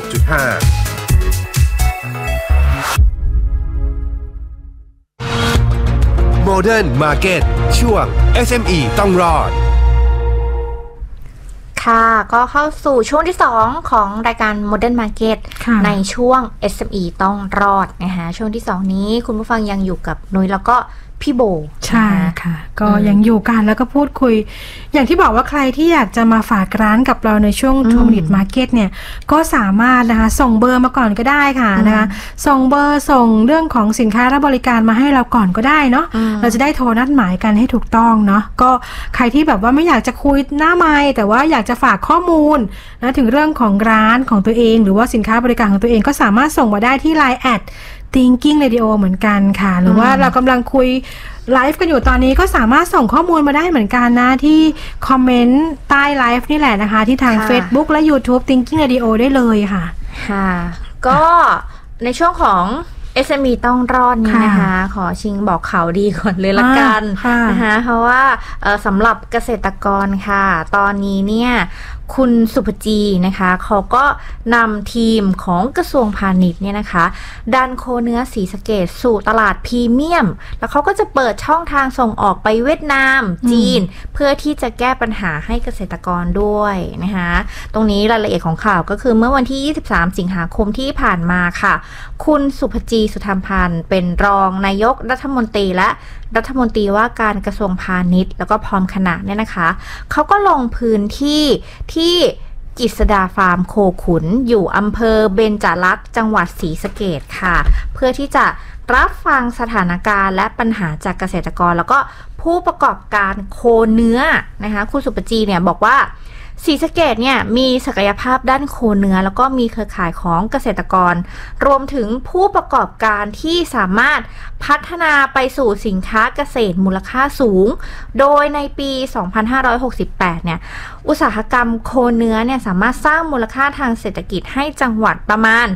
96.5 Modern Market ช่วง SME ต้องรอดค่ะก็เข้าสู่ช่วงที่2ของรายการ Modern Market ในช่วง SME ต้องรอดนะคะช่วงที่2นี้คุณผู้ฟังยังอยู่กับนุ้ยแล้วก็พี่โบใช่ค่ะก็ยังอยู่กันแล้วก็พูดคุยอย่างที่บอกว่าใครที่อยากจะมาฝากร้านกับเราในช่วง 2 Minute Market เนี่ยก็สามารถนะคะส่งเบอร์มาก่อนก็ได้ค่ะนะคะส่งเบอร์ส่งเรื่องของสินค้าและบริการมาให้เราก่อนก็ได้เนาะเราจะได้โทรนัดหมายกันให้ถูกต้องเนาะก็ใครที่แบบว่าไม่อยากจะคุยหน้าไมค์แต่ว่าอยากจะฝากข้อมูลนะถึงเรื่องของร้านของตัวเองหรือว่าสินค้าบริการของตัวเองก็สามารถส่งมาได้ที่ Line @Thinking Radio เหมือนกันค่ะหรือว่าเรากำลังคุยไลฟ์กันอยู่ตอนนี้ก็สามารถส่งข้อมูลมาได้เหมือนกันนะที่คอมเมนต์ใต้ไลฟ์นี่แหละนะคะที่ทาง Facebook และ YouTube Thinking Radio ได้เลยค่ะค่ะก็ในช่วงของ SME ต้องรอดนี้นะคะขอชิงบอกข่าวดีก่อนเลยละกันนะคะเพราะว่าสำหรับเกษตรกรค่ะตอนนี้เนี่ยคุณสุภจีนะคะเขาก็นำทีมของกระทรวงพาณิชย์เนี่ยนะคะดันโคเนื้อศรีสะเกษสู่ตลาดพรีเมียมแล้วเขาก็จะเปิดช่องทางส่งออกไปเวียดนามจีนเพื่อที่จะแก้ปัญหาให้เกษตรกรด้วยนะคะตรงนี้รายละเอียดของข่าวก็คือเมื่อวันที่23สิงหาคมที่ผ่านมาค่ะคุณสุภจีสุธรรมพันธ์เป็นรองนายกรัฐมนตรีและรัฐมนตรีว่าการกระทรวงพาณิชย์แล้วก็พร้อมคณะเนี่ยนะคะเขาก็ลงพื้นที่ที่กิษดาฟาร์มโคขุนอยู่อำเภอเบญจรักษ์จังหวัดศรีสะเกษค่ะเพื่อที่จะรับฟังสถานการณ์และปัญหาจากเกษตรกรแล้วก็ผู้ประกอบการโคเนื้อนะคะคุณสุปจีเนี่ยบอกว่าศรีสะเกษเนี่ยมีศักยภาพด้านโคเนื้อแล้วก็มีเครือข่ายของเกษตรกรรวมถึงผู้ประกอบการที่สามารถพัฒนาไปสู่สินค้าเกษตรมูลค่าสูงโดยในปี 2568 เนี่ยอุตสาหกรรมโคเนื้อเนี่ยสามารถสร้างมูลค่าทางเศรษฐกิจให้จังหวัดประมาณ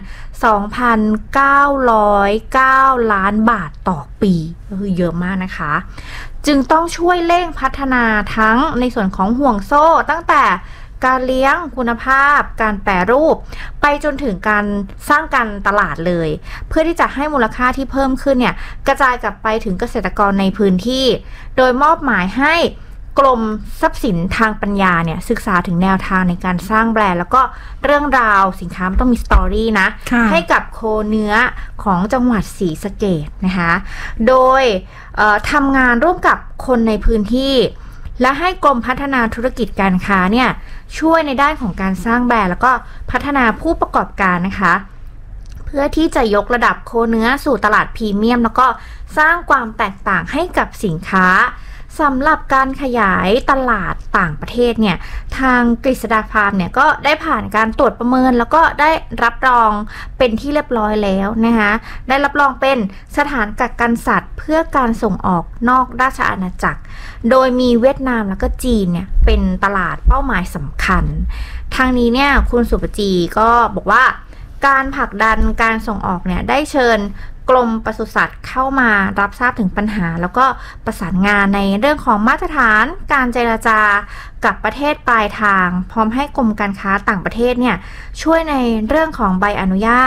2,909 ล้านบาทต่อปีก็คือเยอะมากนะคะจึงต้องช่วยเร่งพัฒนาทั้งในส่วนของห่วงโซ่ตั้งแต่การเลี้ยงคุณภาพการแปรรูปไปจนถึงการสร้างการตลาดเลยเพื่อที่จะให้มูลค่าที่เพิ่มขึ้นเนี่ยกระจายกลับไปถึงเกษตรกรในพื้นที่โดยมอบหมายให้กรมทรัพย์สินทางปัญญาเนี่ยศึกษาถึงแนวทางในการสร้างแบรนด์แล้วก็เรื่องราวสินค้าต้องมีสตอรี่นะให้กับโคเนื้อของจังหวัดศรีสะเกษนะคะโดยทำงานร่วมกับคนในพื้นที่และให้กรมพัฒนาธุรกิจการค้าเนี่ยช่วยในด้านของการสร้างแบรนด์แล้วก็พัฒนาผู้ประกอบการนะคะเพื่อที่จะยกระดับโคเนื้อสู่ตลาดพรีเมียมแล้วก็สร้างความแตกต่างให้กับสินค้าสำหรับการขยายตลาดต่างประเทศเนี่ยทางกฤษดาฟาร์มเนี่ยก็ได้ผ่านการตรวจประเมินแล้วก็ได้รับรองเป็นที่เรียบร้อยแล้วนะคะได้รับรองเป็นสถานกักกันสัตว์เพื่อการส่งออกนอกราชอาณาจักรโดยมีเวียดนามแล้วก็จีนเนี่ยเป็นตลาดเป้าหมายสำคัญทางนี้เนี่ยคุณสุปจีก็บอกว่าการผลักดันการส่งออกเนี่ยได้เชิญกรมปศุสัตว์เข้ามารับทราบถึงปัญหาแล้วก็ประสานงานในเรื่องของมาตรฐานการเจรจากับประเทศปลายทางพร้อมให้กรมการค้าต่างประเทศเนี่ยช่วยในเรื่องของใบอนุญาต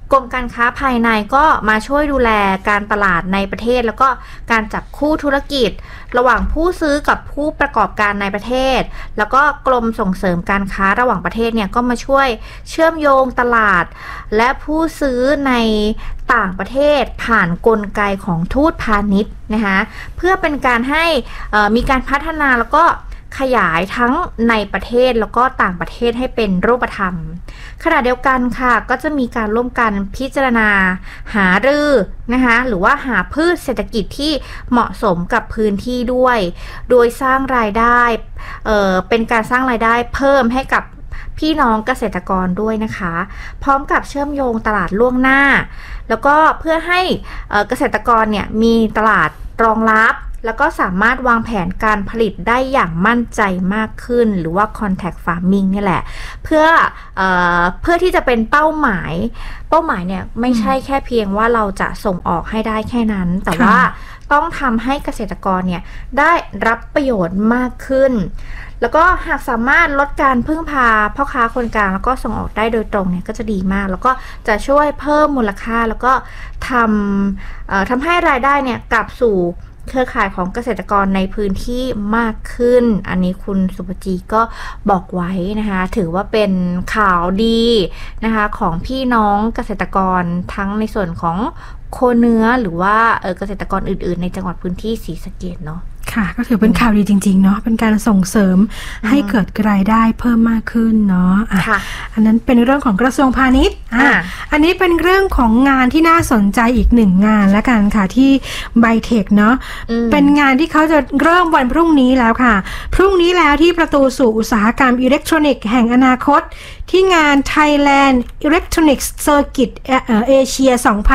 กรมการค้าภายในก็มาช่วยดูแลการตลาดในประเทศแล้วก็การจับคู่ธุรกิจระหว่างผู้ซื้อกับผู้ประกอบการในประเทศแล้วก็กรมส่งเสริมการค้าระหว่างประเทศเนี่ยก็มาช่วยเชื่อมโยงตลาดและผู้ซื้อในต่างประเทศผ่านกลไกของทูตพาณิชย์นะคะเพื่อเป็นการให้มีการพัฒนาแล้วก็ขยายทั้งในประเทศแล้วก็ต่างประเทศให้เป็นรูปธรรมขณะเดียวกันค่ะก็จะมีการร่วมกันพิจารณาหารือนะคะหรือว่าหาพืชเศรษฐกิจที่เหมาะสมกับพื้นที่ด้วยโดยสร้างรายได้เป็นการสร้างรายได้เพิ่มให้กับพี่น้องเกษตรกรด้วยนะคะพร้อมกับเชื่อมโยงตลาดล่วงหน้าแล้วก็เพื่อให้เกษตรกรเนี่ยมีตลาดรองรับแล้วก็สามารถวางแผนการผลิตได้อย่างมั่นใจมากขึ้นหรือว่า contact farming นี่แหละเพื่อที่จะเป็นเป้าหมายเนี่ยไม่ใช่แค่เพียงว่าเราจะส่งออกให้ได้แค่นั้นแต่ว่าต้องทำให้เกษตรกรเนี่ยได้รับประโยชน์มากขึ้นแล้วก็หากสามารถลดการพึ่งพาพ่อค้าคนกลางแล้วก็ส่งออกได้โดยตรงเนี่ยก็จะดีมากแล้วก็จะช่วยเพิ่มมูลค่าแล้วก็ทำให้รายได้เนี่ยกลับสู่เครือข่ายของเกษตรกรในพื้นที่มากขึ้นอันนี้คุณสุภจีก็บอกไว้นะคะถือว่าเป็นข่าวดีนะคะของพี่น้องเกษตรกรทั้งในส่วนของโคเนื้อหรือว่าเกษตรกรอื่นๆในจังหวัดพื้นที่ศรีสะเกษเนาะค่ะก็ถือเป็นข่าวดีจริงๆเนาะเป็นการส่งเสริมให้เกิดรายได้เพิ่มมากขึ้นเนาะอันนั้นเป็นเรื่องของกระทรวงพาณิชย์อันนี้เป็นเรื่องของงานที่น่าสนใจอีกหนึ่งงานแล้วกันค่ะที่ไบเทคเนาะเป็นงานที่เขาจะเริ่มวันพรุ่งนี้แล้วค่ะพรุ่งนี้แล้วที่ประตูสู่อุตสาหกรรมอิเล็กทรอนิกส์แห่งอนาคตที่งาน Thailand Electronics Circuit Asia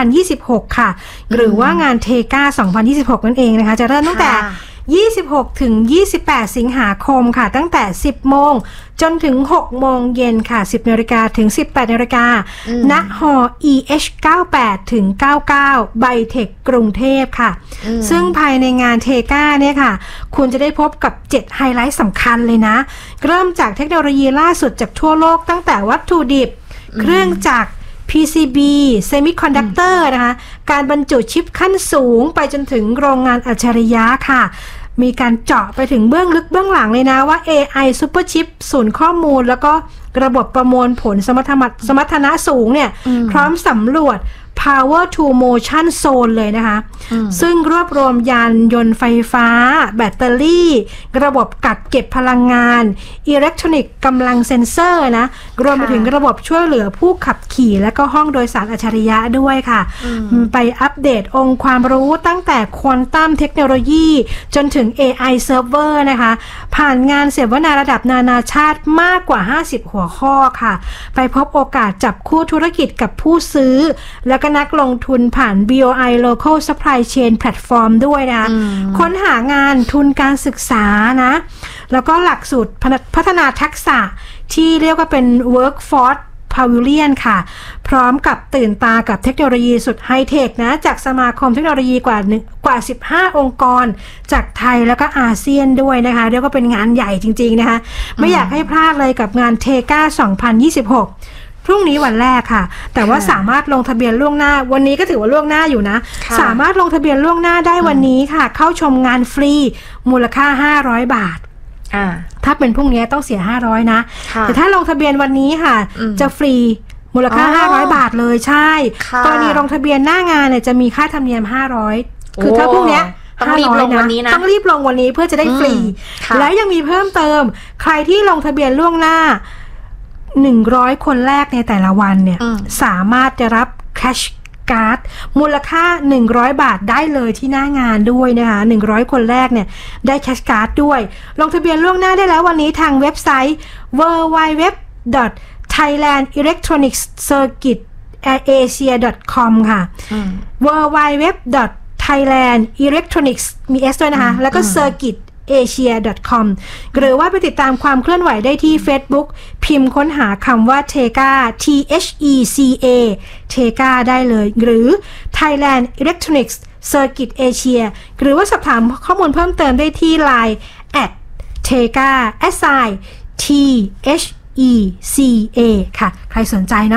2026 ค่ะหรือว่างานเทกา2026นั่นเองนะคะจะเริ่มตั้งแต่26ถึง28สิงหาคมค่ะตั้งแต่ 10 โมงจนถึง 6 โมงเย็นค่ะ 10 นาฬิกาถึง 18 นาฬิกาณหอ EH 98ถึง99ไบเทคกรุงเทพค่ะซึ่งภายในงานเทกาเนี่ยค่ะคุณจะได้พบกับ7ไฮไลท์สำคัญเลยนะเริ่มจากเทคโนโลยีล่าสุดจากทั่วโลกตั้งแต่วัตถุดิบเครื่องจักรPCB Semiconductor นะคะการบรรจุชิปขั้นสูงไปจนถึงโรงงานอัจฉริยะค่ะมีการเจาะไปถึงเบื้องลึกเบื้องหลังเลยนะว่า AI Super Chip ศูนย์ข้อมูลแล้วก็ระบบประมวลผลสมรรถนะสูงเนี่ยพร้อมสำรวจ Power to Motion Zone เลยนะคะซึ่งรวบรวมยานยนต์ไฟฟ้าแบตเตอรี่ระบบกักเก็บพลังงานอิเล็กทรอนิกส์กำลังเซ็นเซอร์นะรวมไปถึงระบบช่วยเหลือผู้ขับขี่และก็ห้องโดยสารอัจฉริยะด้วยค่ะไปอัปเดตองค์ความรู้ตั้งแต่ควอนตัมเทคโนโลยีจนถึง AI Server นะคะผ่านงานเสวนาระดับนานาชาติมากกว่า50หัวข้อค่ะไปพบโอกาสจับคู่ธุรกิจกับผู้ซื้อและก็นักลงทุนผ่าน BOI Local Supply Chain Platform ด้วยนะค้นหางานทุนการศึกษานะแล้วก็หลักสูตรพัฒนาทักษะที่เรียกว่าเป็น Workforce Pavilion ค่ะพร้อมกับตื่นตากับเทคโนโลยีสุดไฮเทคนะจากสมาคมเทคโนโลยีกว่า15องค์กรจากไทยแล้วก็อาเซียนด้วยนะคะเรียกว่าเป็นงานใหญ่จริงๆนะคะไม่อยากให้พลาดเลยกับงานเทกา2026พรุ่งนี้วันแรกค่ะแต่ว่าสามารถลงทะเบียนล่วงหน้าวันนี้ก็ถือว่าล่วงหน้าอยู่นะสามารถลงทะเบียนล่วงหน้าได้วันนี้ค่ะเข้าชมงานฟรีมูลค่า500 บาทถ้าเป็นพรุ่งนี้ต้องเสีย500นะแต่ถ้าลงทะเบียนวันนี้ค่ะจะฟรีมูลค่า500 บาทเลยใช่กรณีลงทะเบียนหน้างานเนี่ยจะมีค่าธรรมเนียม500คือถ้าพรุ่งนี้ต้องรีบลงวันนี้นะต้องรีบลงวันนี้เพื่อจะได้ฟรีแล้วยังมีเพิ่มเติมใครที่ลงทะเบียนล่วงหน้า100คนแรกในแต่ละวันเนี่ยสามารถจะรับแคชการ์ดมูลค่า100 บาทได้เลยที่หน้างานด้วยนะคะ100คนแรกเนี่ยได้แคชการ์ดด้วยลงทะเบียนล่วงหน้าได้แล้ววันนี้ทางเว็บไซต์ www.thailandelectroniccircuitasia.com ค่ะ www.thailandelectronics มี S ด้วยนะคะแล้วก็ circuit asia.com หรือว่าไปติดตามความเคลื่อนไหวได้ที่ Facebook พิมพ์ค้นหาคำว่า TECA THECA TECA ได้เลยหรือ Thailand Electronics Circuit Asia หรือว่าสอบถามข้อมูลเพิ่มเติมได้ที่ Line @TECA THECA ค่ะใครสนใจเนาะ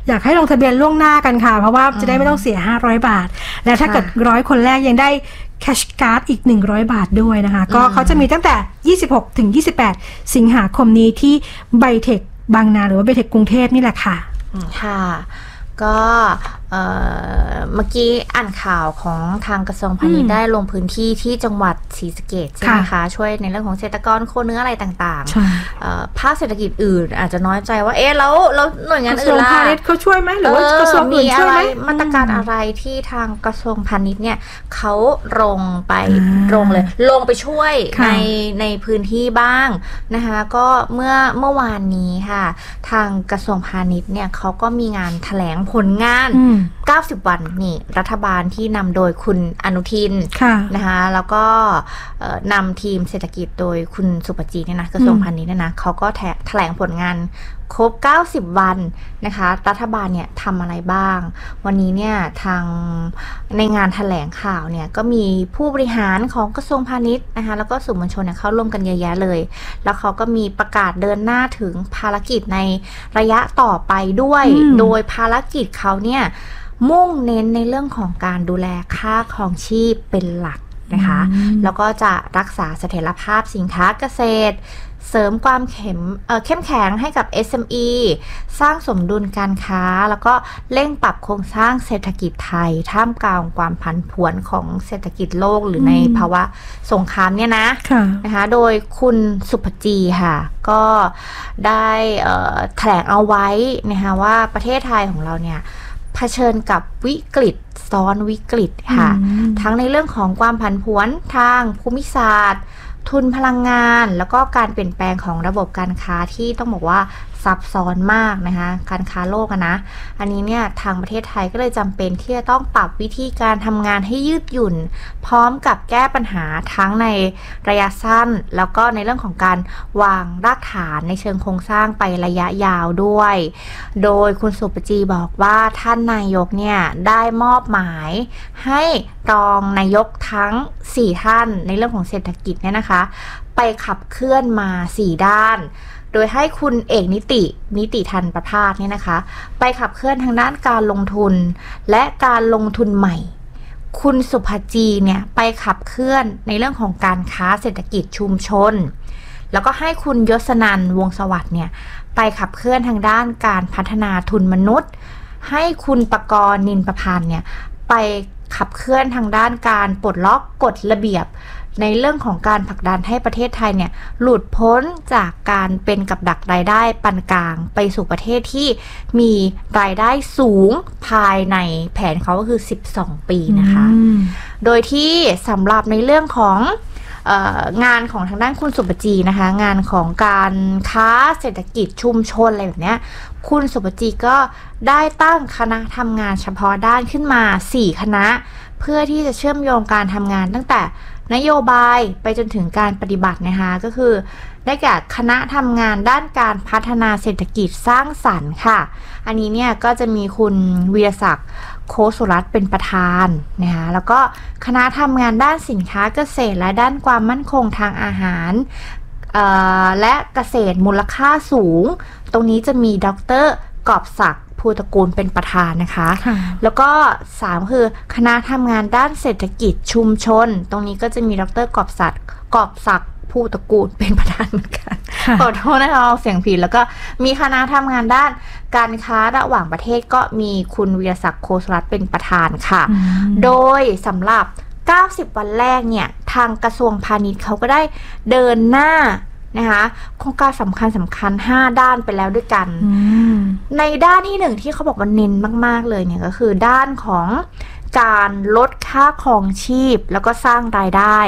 อยากให้ลงทะเบียนล่วงหน้ากันค่ะเพราะว่าจะได้ไม่ต้องเสีย500บาทและถ้าเกิด100คนแรกยังได้แคชการ์ดอีก100บาทด้วยนะคะก็เขาจะมีตั้งแต่26ถึง28สิงหาคมนี้ที่ไบเทคบางนาหรือว่าไบเทคกรุงเทพนี่แหละค่ะค่ะก็เมื่อกี้อ่านข่าวของทางกระทรวงพาณิชย์ได้ลงพื้นที่ที่จังหวัดศรีสะเกษใช่ไหมคะช่วยในเรื่องของเกษตรกรโคเนื้ออะไรต่างๆภาคเศรษฐกิจอื่นอาจจะน้อยใจว่าแล้วหน่วยงานอื่นล่ะกระทรวงพาณิชย์เขาช่วยไหมหรือว่ากระทรวงอื่นช่วยไหมมาตรการอะไรที่ทางกระทรวงพาณิชย์เนี่ยเขาลงไปช่วยในพื้นที่บ้างนะคะก็เมื่อวานนี้ค่ะทางกระทรวงพาณิชย์เนี่ยเขาก็มีงานแถลงผลงาน90 วันนี่รัฐบาลที่นำโดยคุณอนุทินนะคะแล้วก็นำทีมเศรษฐกิจโดยคุณสุปจีเนี่ยนะกระทรวงพาณิชย์เนี่ยนะเขาก็แถลงผลงานครบ90วันนะคะรัฐบาลเนี่ยทำอะไรบ้างวันนี้เนี่ยทางในงานแถลงข่าวเนี่ยก็มีผู้บริหารของกระทรวงพาณิชย์นะคะแล้วก็สื่อมวลชนเนี่ยเข้าร่วมกันเยอะแยะเลยแล้วเขาก็มีประกาศเดินหน้าถึงภารกิจในระยะต่อไปด้วยโดยภารกิจเขาเนี่ยมุ่งเน้นในเรื่องของการดูแลค่าครองชีพเป็นหลักนะคะแล้วก็จะรักษาเสถียรภาพสินค้าเกษตรเสริมความเข้มแข็งให้กับ SME สร้างสมดุลการค้าแล้วก็เร่งปรับโครงสร้างเศรษฐกิจไทยท่ามกลางความผันผวนของเศรษฐกิจโลกหรือในภาวะสงครามเนี่ยนะคะโดยคุณสุภจีค่ะก็ได้แถลงเอาไว้นะคะว่าประเทศไทยของเราเนี่ยเผชิญกับวิกฤตซ้อนวิกฤตค่ะทั้งในเรื่องของความผันผวนทางภูมิศาสตร์ทุนพลังงานแล้วก็การเปลี่ยนแปลงของระบบการค้าที่ต้องบอกว่าซับซ้อนมากนะคะการค้าโลกนะอันนี้เนี่ยทางประเทศไทยก็เลยจำเป็นที่จะต้องปรับวิธีการทำงานให้ยืดหยุ่นพร้อมกับแก้ปัญหาทั้งในระยะสั้นแล้วก็ในเรื่องของการวางรากฐานในเชิงโครงสร้างไประยะยาวด้วยโดยคุณสุปจีบอกว่าท่านนายกเนี่ยได้มอบหมายให้รองนายกทั้ง4ท่านในเรื่องของเศรษฐกิจเนี่ยนะคะไปขับเคลื่อนมา4ด้านโดยให้คุณเอกนิติทันประภาสเนี่ยนะคะไปขับเคลื่อนทางด้านการลงทุนและการลงทุนใหม่คุณสุภจีเนี่ยไปขับเคลื่อนในเรื่องของการค้าเศรษฐกิจชุมชนแล้วก็ให้คุณยศนันท์วงศ์สวัสดิ์เนี่ยไปขับเคลื่อนทางด้านการพัฒนาทุนมนุษย์ให้คุณปกรณ์นินประพันธ์เนี่ยไปขับเคลื่อนทางด้านการปลดล็อกกฎระเบียบในเรื่องของการผลักดันให้ประเทศไทยเนี่ยหลุดพ้นจากการเป็นกับดักรายได้ปานกลางไปสู่ประเทศที่มีรายได้สูงภายในแผนเขาก็คือ12ปีนะคะโดยที่สำหรับในเรื่องของงานของทางด้านคุณสุปจีนะคะงานของการค้าเศรษฐกิจชุมชนอะไรแบบนี้คุณสุปจีก็ได้ตั้งคณะทำงานเฉพาะด้านขึ้นมา4คณะเพื่อที่จะเชื่อมโยงการทำงานตั้งแต่นโยบายไปจนถึงการปฏิบัตินะคะก็คือได้แก่คณะทำงานด้านการพัฒนาเศรษฐกิจสร้างสรรค์ค่ะอันนี้เนี่ยก็จะมีคุณวีรศักดิ์โคสุรัตน์เป็นประธานนะคะแล้วก็คณะทำงานด้านสินค้าเกษตรและด้านความมั่นคงทางอาหารและเกษตรมูลค่าสูงตรงนี้จะมีดร.กอบศักดิ์ภูตระกูลเป็นประธานนะคะแล้วก็3คือคณะทำงานด้านเศรษฐกิจชุมชนตรงนี้ก็จะมีดร.กอบศักดิ์ภูตระกูลเป็นประธานเหมือนกันขอโทษนะคะเอาเสียงผิดแล้วก็มีคณะทำงานด้านการค้าระหว่างประเทศก็มีคุณวีรศักดิ์โคสุรัตน์เป็นประธานค่ะโดยสำหรับ90วันแรกเนี่ยทางกระทรวงพาณิชย์เขาก็ได้เดินหน้านะคะโครงการสำคัญ5ด้านไปแล้วด้วยกันในด้านที่1ที่เขาบอกว่าเน้นมากๆเลยเนี่ยก็คือด้านของการลดค่าครองชีพแล้วก็สร้างรายได้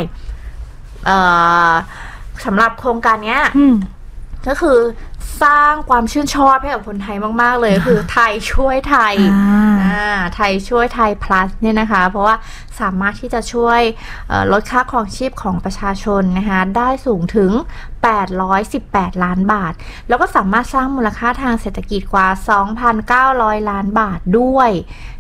สำหรับโครงการนี้ก็คือสร้างความชื่นชอบให้กับคนไทยมากๆเลยคือไทยช่วยไทยไทยช่วยไทย plus เนี่ยนะคะเพราะว่าสามารถที่จะช่วยลดค่าครองชีพของประชาชนนะคะได้สูงถึง818ล้านบาทแล้วก็สามารถสร้างมูลค่าทางเศรษฐกิจกว่า 2,900 ล้านบาทด้วย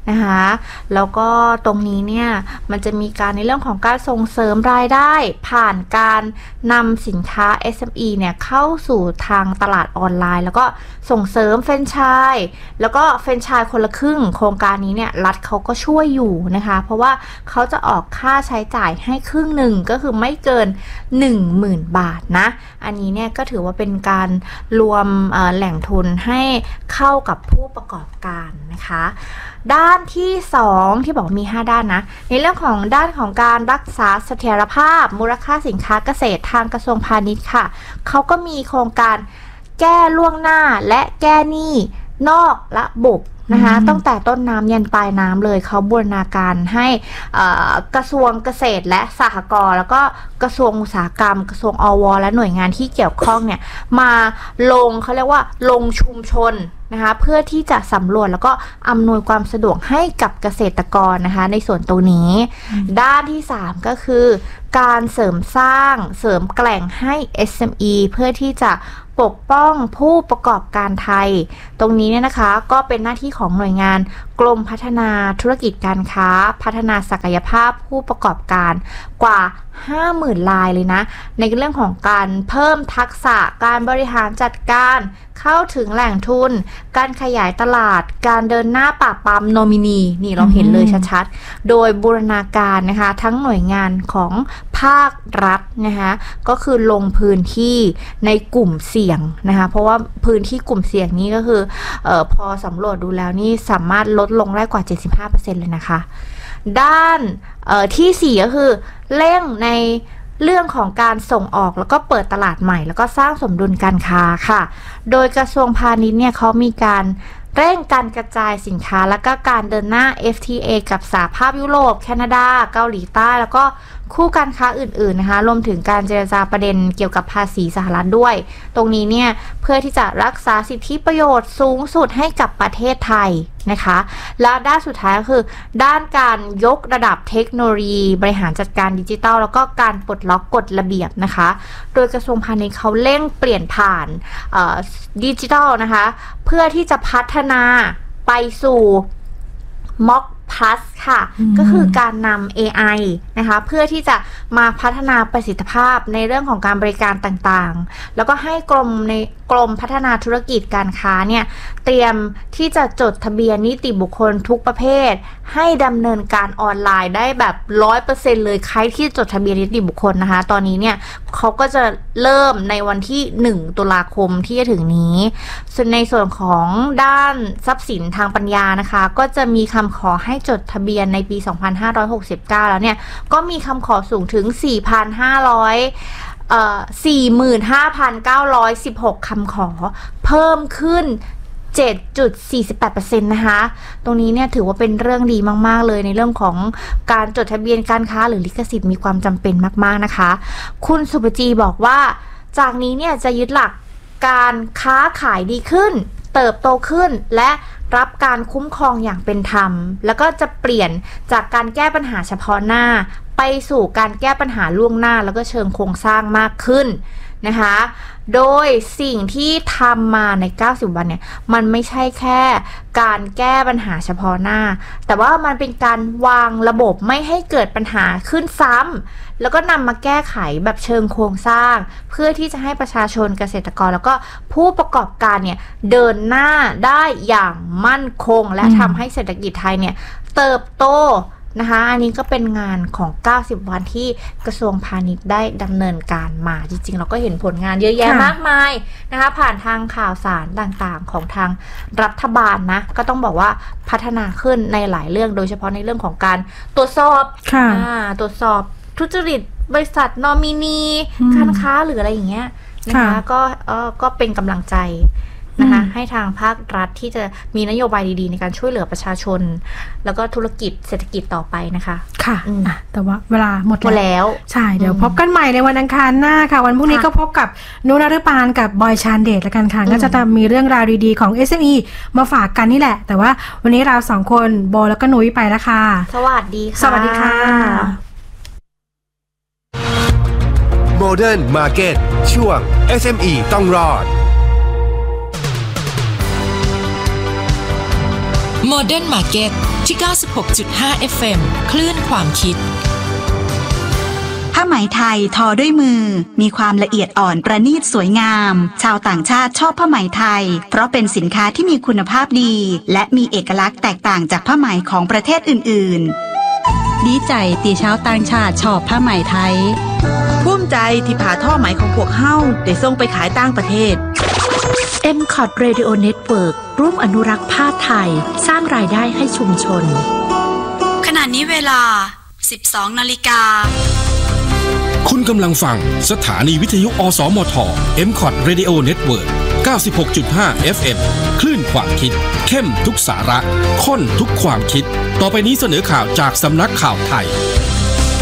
นะคะแล้วก็ตรงนี้เนี่ยมันจะมีการในเรื่องของการส่งเสริมรายได้ผ่านการนำสินค้า SME เนี่ยเข้าสู่ทางตลาดออนไลน์แล้วก็ส่งเสริมแฟรนไชส์แล้วก็แฟรนไชส์คนละครึ่งโครงการนี้เนี่ยรัฐเขาก็ช่วยอยู่นะคะเพราะว่าเขาจะออกค่าใช้จ่ายให้ครึ่งหนึ่งก็คือไม่เกิน 10,000 บาทนะอันนี้เนี่ยก็ถือว่าเป็นการรวมแหล่งทุนให้เข้ากับผู้ประกอบการนะคะด้านที่2ที่บอกมี5ด้านนะในเรื่องของด้านของการรักษาเสถียรภาพมูลค่าสินค้าเกษตรทางกระทรวงพาณิชย์ค่ะเขาก็มีโครงการแก้ล่วงหน้าและแก้หนี้นอกระบบนะคะตั้งแต่ต้นน้ำยันปลายน้ำเลยเขาบูรณาการให้กระทรวงเกษตรและสหกรณ์แล้วก็กระทรวงอุตสาหกรรมกระทรวงอว.และหน่วยงานที่เกี่ยวข้องเนี่ยมาลงเขาเรียกว่าลงชุมชนนะคะเพื่อที่จะสำรวจแล้วก็อำนวยความสะดวกให้กับเกษตรกรนะคะในส่วนตรงนี้ด้านที่3ก็คือการเสริมสร้างเสริมแกร่งให้ SME เพื่อที่จะปกป้องผู้ประกอบการไทยตรงนี้เนี่ยนะคะก็เป็นหน้าที่ของหน่วยงานกรมพัฒนาธุรกิจการค้าพัฒนาศักยภาพผู้ประกอบการกว่า 50,000 รายเลยนะในเรื่องของการเพิ่มทักษะการบริหารจัดการเข้าถึงแหล่งทุนการขยายตลาดการเดินหน้าปราบปรามโนมินีนี่เราเห็นเลยชัดๆโดยบูรณาการนะคะทั้งหน่วยงานของภาครัฐนะคะก็คือลงพื้นที่ในกลุ่มเสี่ยงนะคะเพราะว่าพื้นที่กลุ่มเสี่ยงนี้ก็คือพอสำรวจดูแล้วนี่สามารถลดลงได้กว่า 75% เลยนะคะด้านที่4ก็คือเร่งในเรื่องของการส่งออกแล้วก็เปิดตลาดใหม่แล้วก็สร้างสมดุลการค้าค่ะโดยกระทรวงพาณิชย์เนี่ยเขามีการเร่งการกระจายสินค้าแล้วก็การเดินหน้า FTA กับสหภาพยุโรปแคนาดาเกาหลีใต้แล้วก็คู่การค้าอื่นๆนะคะรวมถึงการเจรจาประเด็นเกี่ยวกับภาษีสหรัฐด้วยตรงนี้เนี่ยเพื่อที่จะรักษาสิทธิประโยชน์สูงสุดให้กับประเทศไทยนะคะและด้านสุดท้ายก็คือด้านการยกระดับเทคโนโลยีบริหารจัดการดิจิทัลแล้วก็การปลดล็อกกฎระเบียบนะคะโดยกระทรวงพาณิชย์เขาเร่งเปลี่ยนผ่านดิจิทัลนะคะเพื่อที่จะพัฒนาไปสู่ม็อกplus ค่ะก็คือการนำ AI นะคะเพื่อที่จะมาพัฒนาประสิทธิภาพในเรื่องของการบริการต่างๆแล้วก็ให้กรมพัฒนาธุรกิจการค้าเนี่ยเตรียมที่จะจดทะเบียนนิติบุคคลทุกประเภทให้ดำเนินการออนไลน์ได้แบบ 100% เลยใครที่จดทะเบียนนิติบุคคลนะคะตอนนี้เนี่ยเขาก็จะเริ่มในวันที่1 ตุลาคมที่จะถึงนี้ส่วนในส่วนของด้านทรัพย์สินทางปัญญานะคะก็จะมีคำขอให้จดทะเบียนในปี 2569 แล้วเนี่ยก็มีคำขอสูงถึง 45,916 คำขอเพิ่มขึ้น 7.48% นะคะตรงนี้เนี่ยถือว่าเป็นเรื่องดีมากๆเลยในเรื่องของการจดทะเบียนการค้าหรือลิขสิทธิ์มีความจำเป็นมากๆนะคะคุณสุภจีบอกว่าจากนี้เนี่ยจะยึดหลักการค้าขายดีขึ้นเติบโตขึ้นและรับการคุ้มครองอย่างเป็นธรรมแล้วก็จะเปลี่ยนจากการแก้ปัญหาเฉพาะหน้าไปสู่การแก้ปัญหาล่วงหน้าแล้วก็เชิงโครงสร้างมากขึ้นนะคะโดยสิ่งที่ทำมาใน90วันเนี่ยมันไม่ใช่แค่การแก้ปัญหาเฉพาะหน้าแต่ว่ามันเป็นการวางระบบไม่ให้เกิดปัญหาขึ้นซ้ำแล้วก็นำมาแก้ไขแบบเชิงโครงสร้างเพื่อที่จะให้ประชาชนเกษตรกรแล้วก็ผู้ประกอบการเนี่ยเดินหน้าได้อย่างมั่นคงและทำให้เศรษฐกิจไทยเนี่ยเติบโตนะคะอันนี้ก็เป็นงานของ90วันที่กระทรวงพาณิชย์ได้ดำเนินการมาจริงๆเราก็เห็นผลงานเยอะแยะมากมายนะคะผ่านทางข่าวสารต่างๆของทางรัฐบาลนะก็ต้องบอกว่าพัฒนาขึ้นในหลายเรื่องโดยเฉพาะในเรื่องของการตรวจสอบตรวจสอบทุจริตบริษัทนอมินีการค้าหรืออะไรอย่างเงี้ยนะคะก็เป็นกำลังใจนะคะให้ทางภาครัฐที่จะมีนโยบายดีๆในการช่วยเหลือประชาชนแล้วก็ธุรกิจเศรษฐกิจต่อไปนะคะค่ะแต่ว่าเวลาหมดแล้วใช่เดี๋ยวพบกันใหม่ในวันอังคารหน้าค่ะวันพรุ่งนี้ก็พบกับนุนฤปานกับบอยชานเดชแล้วกันค่ะก็จะมีเรื่องราวดีๆของ SME มาฝากกันนี่แหละแต่ว่าวันนี้เรา2คนโบแล้วก็นุ้ยไปแล้วค่ะสวัสดีค่ะสวัสดีค่ะ Modern Market ช่วง SME ต้องรอด Modern Market ที่ 96.5 FM คลื่นความคิดผ้าไหมไทยทอด้วยมือมีความละเอียดอ่อนประณีตสวยงามชาวต่างชาติชอบผ้าไหมไทยเพราะเป็นสินค้าที่มีคุณภาพดีและมีเอกลักษณ์แตกต่างจากผ้าไหมของประเทศอื่นๆดีใจที่ชาวต่างชาติชอบผ้าไหมไทยภูมิใจที่ผ่าท่อไหมของพวกเฮาได้ส่งไปขายต่างประเทศ MCOT Radio Network ร่วมอนุรักษ์ผ้าไทยสร้างรายได้ให้ชุมชนขณะนี้เวลา 12:00 น. คุณกำลังฟังสถานีวิทยุอสมท MCOT Radio Network 96.5 FM คลื่นความคิดเข้มทุกสาระข้นทุกความคิดต่อไปนี้เสนอข่าวจากสำนักข่าวไทย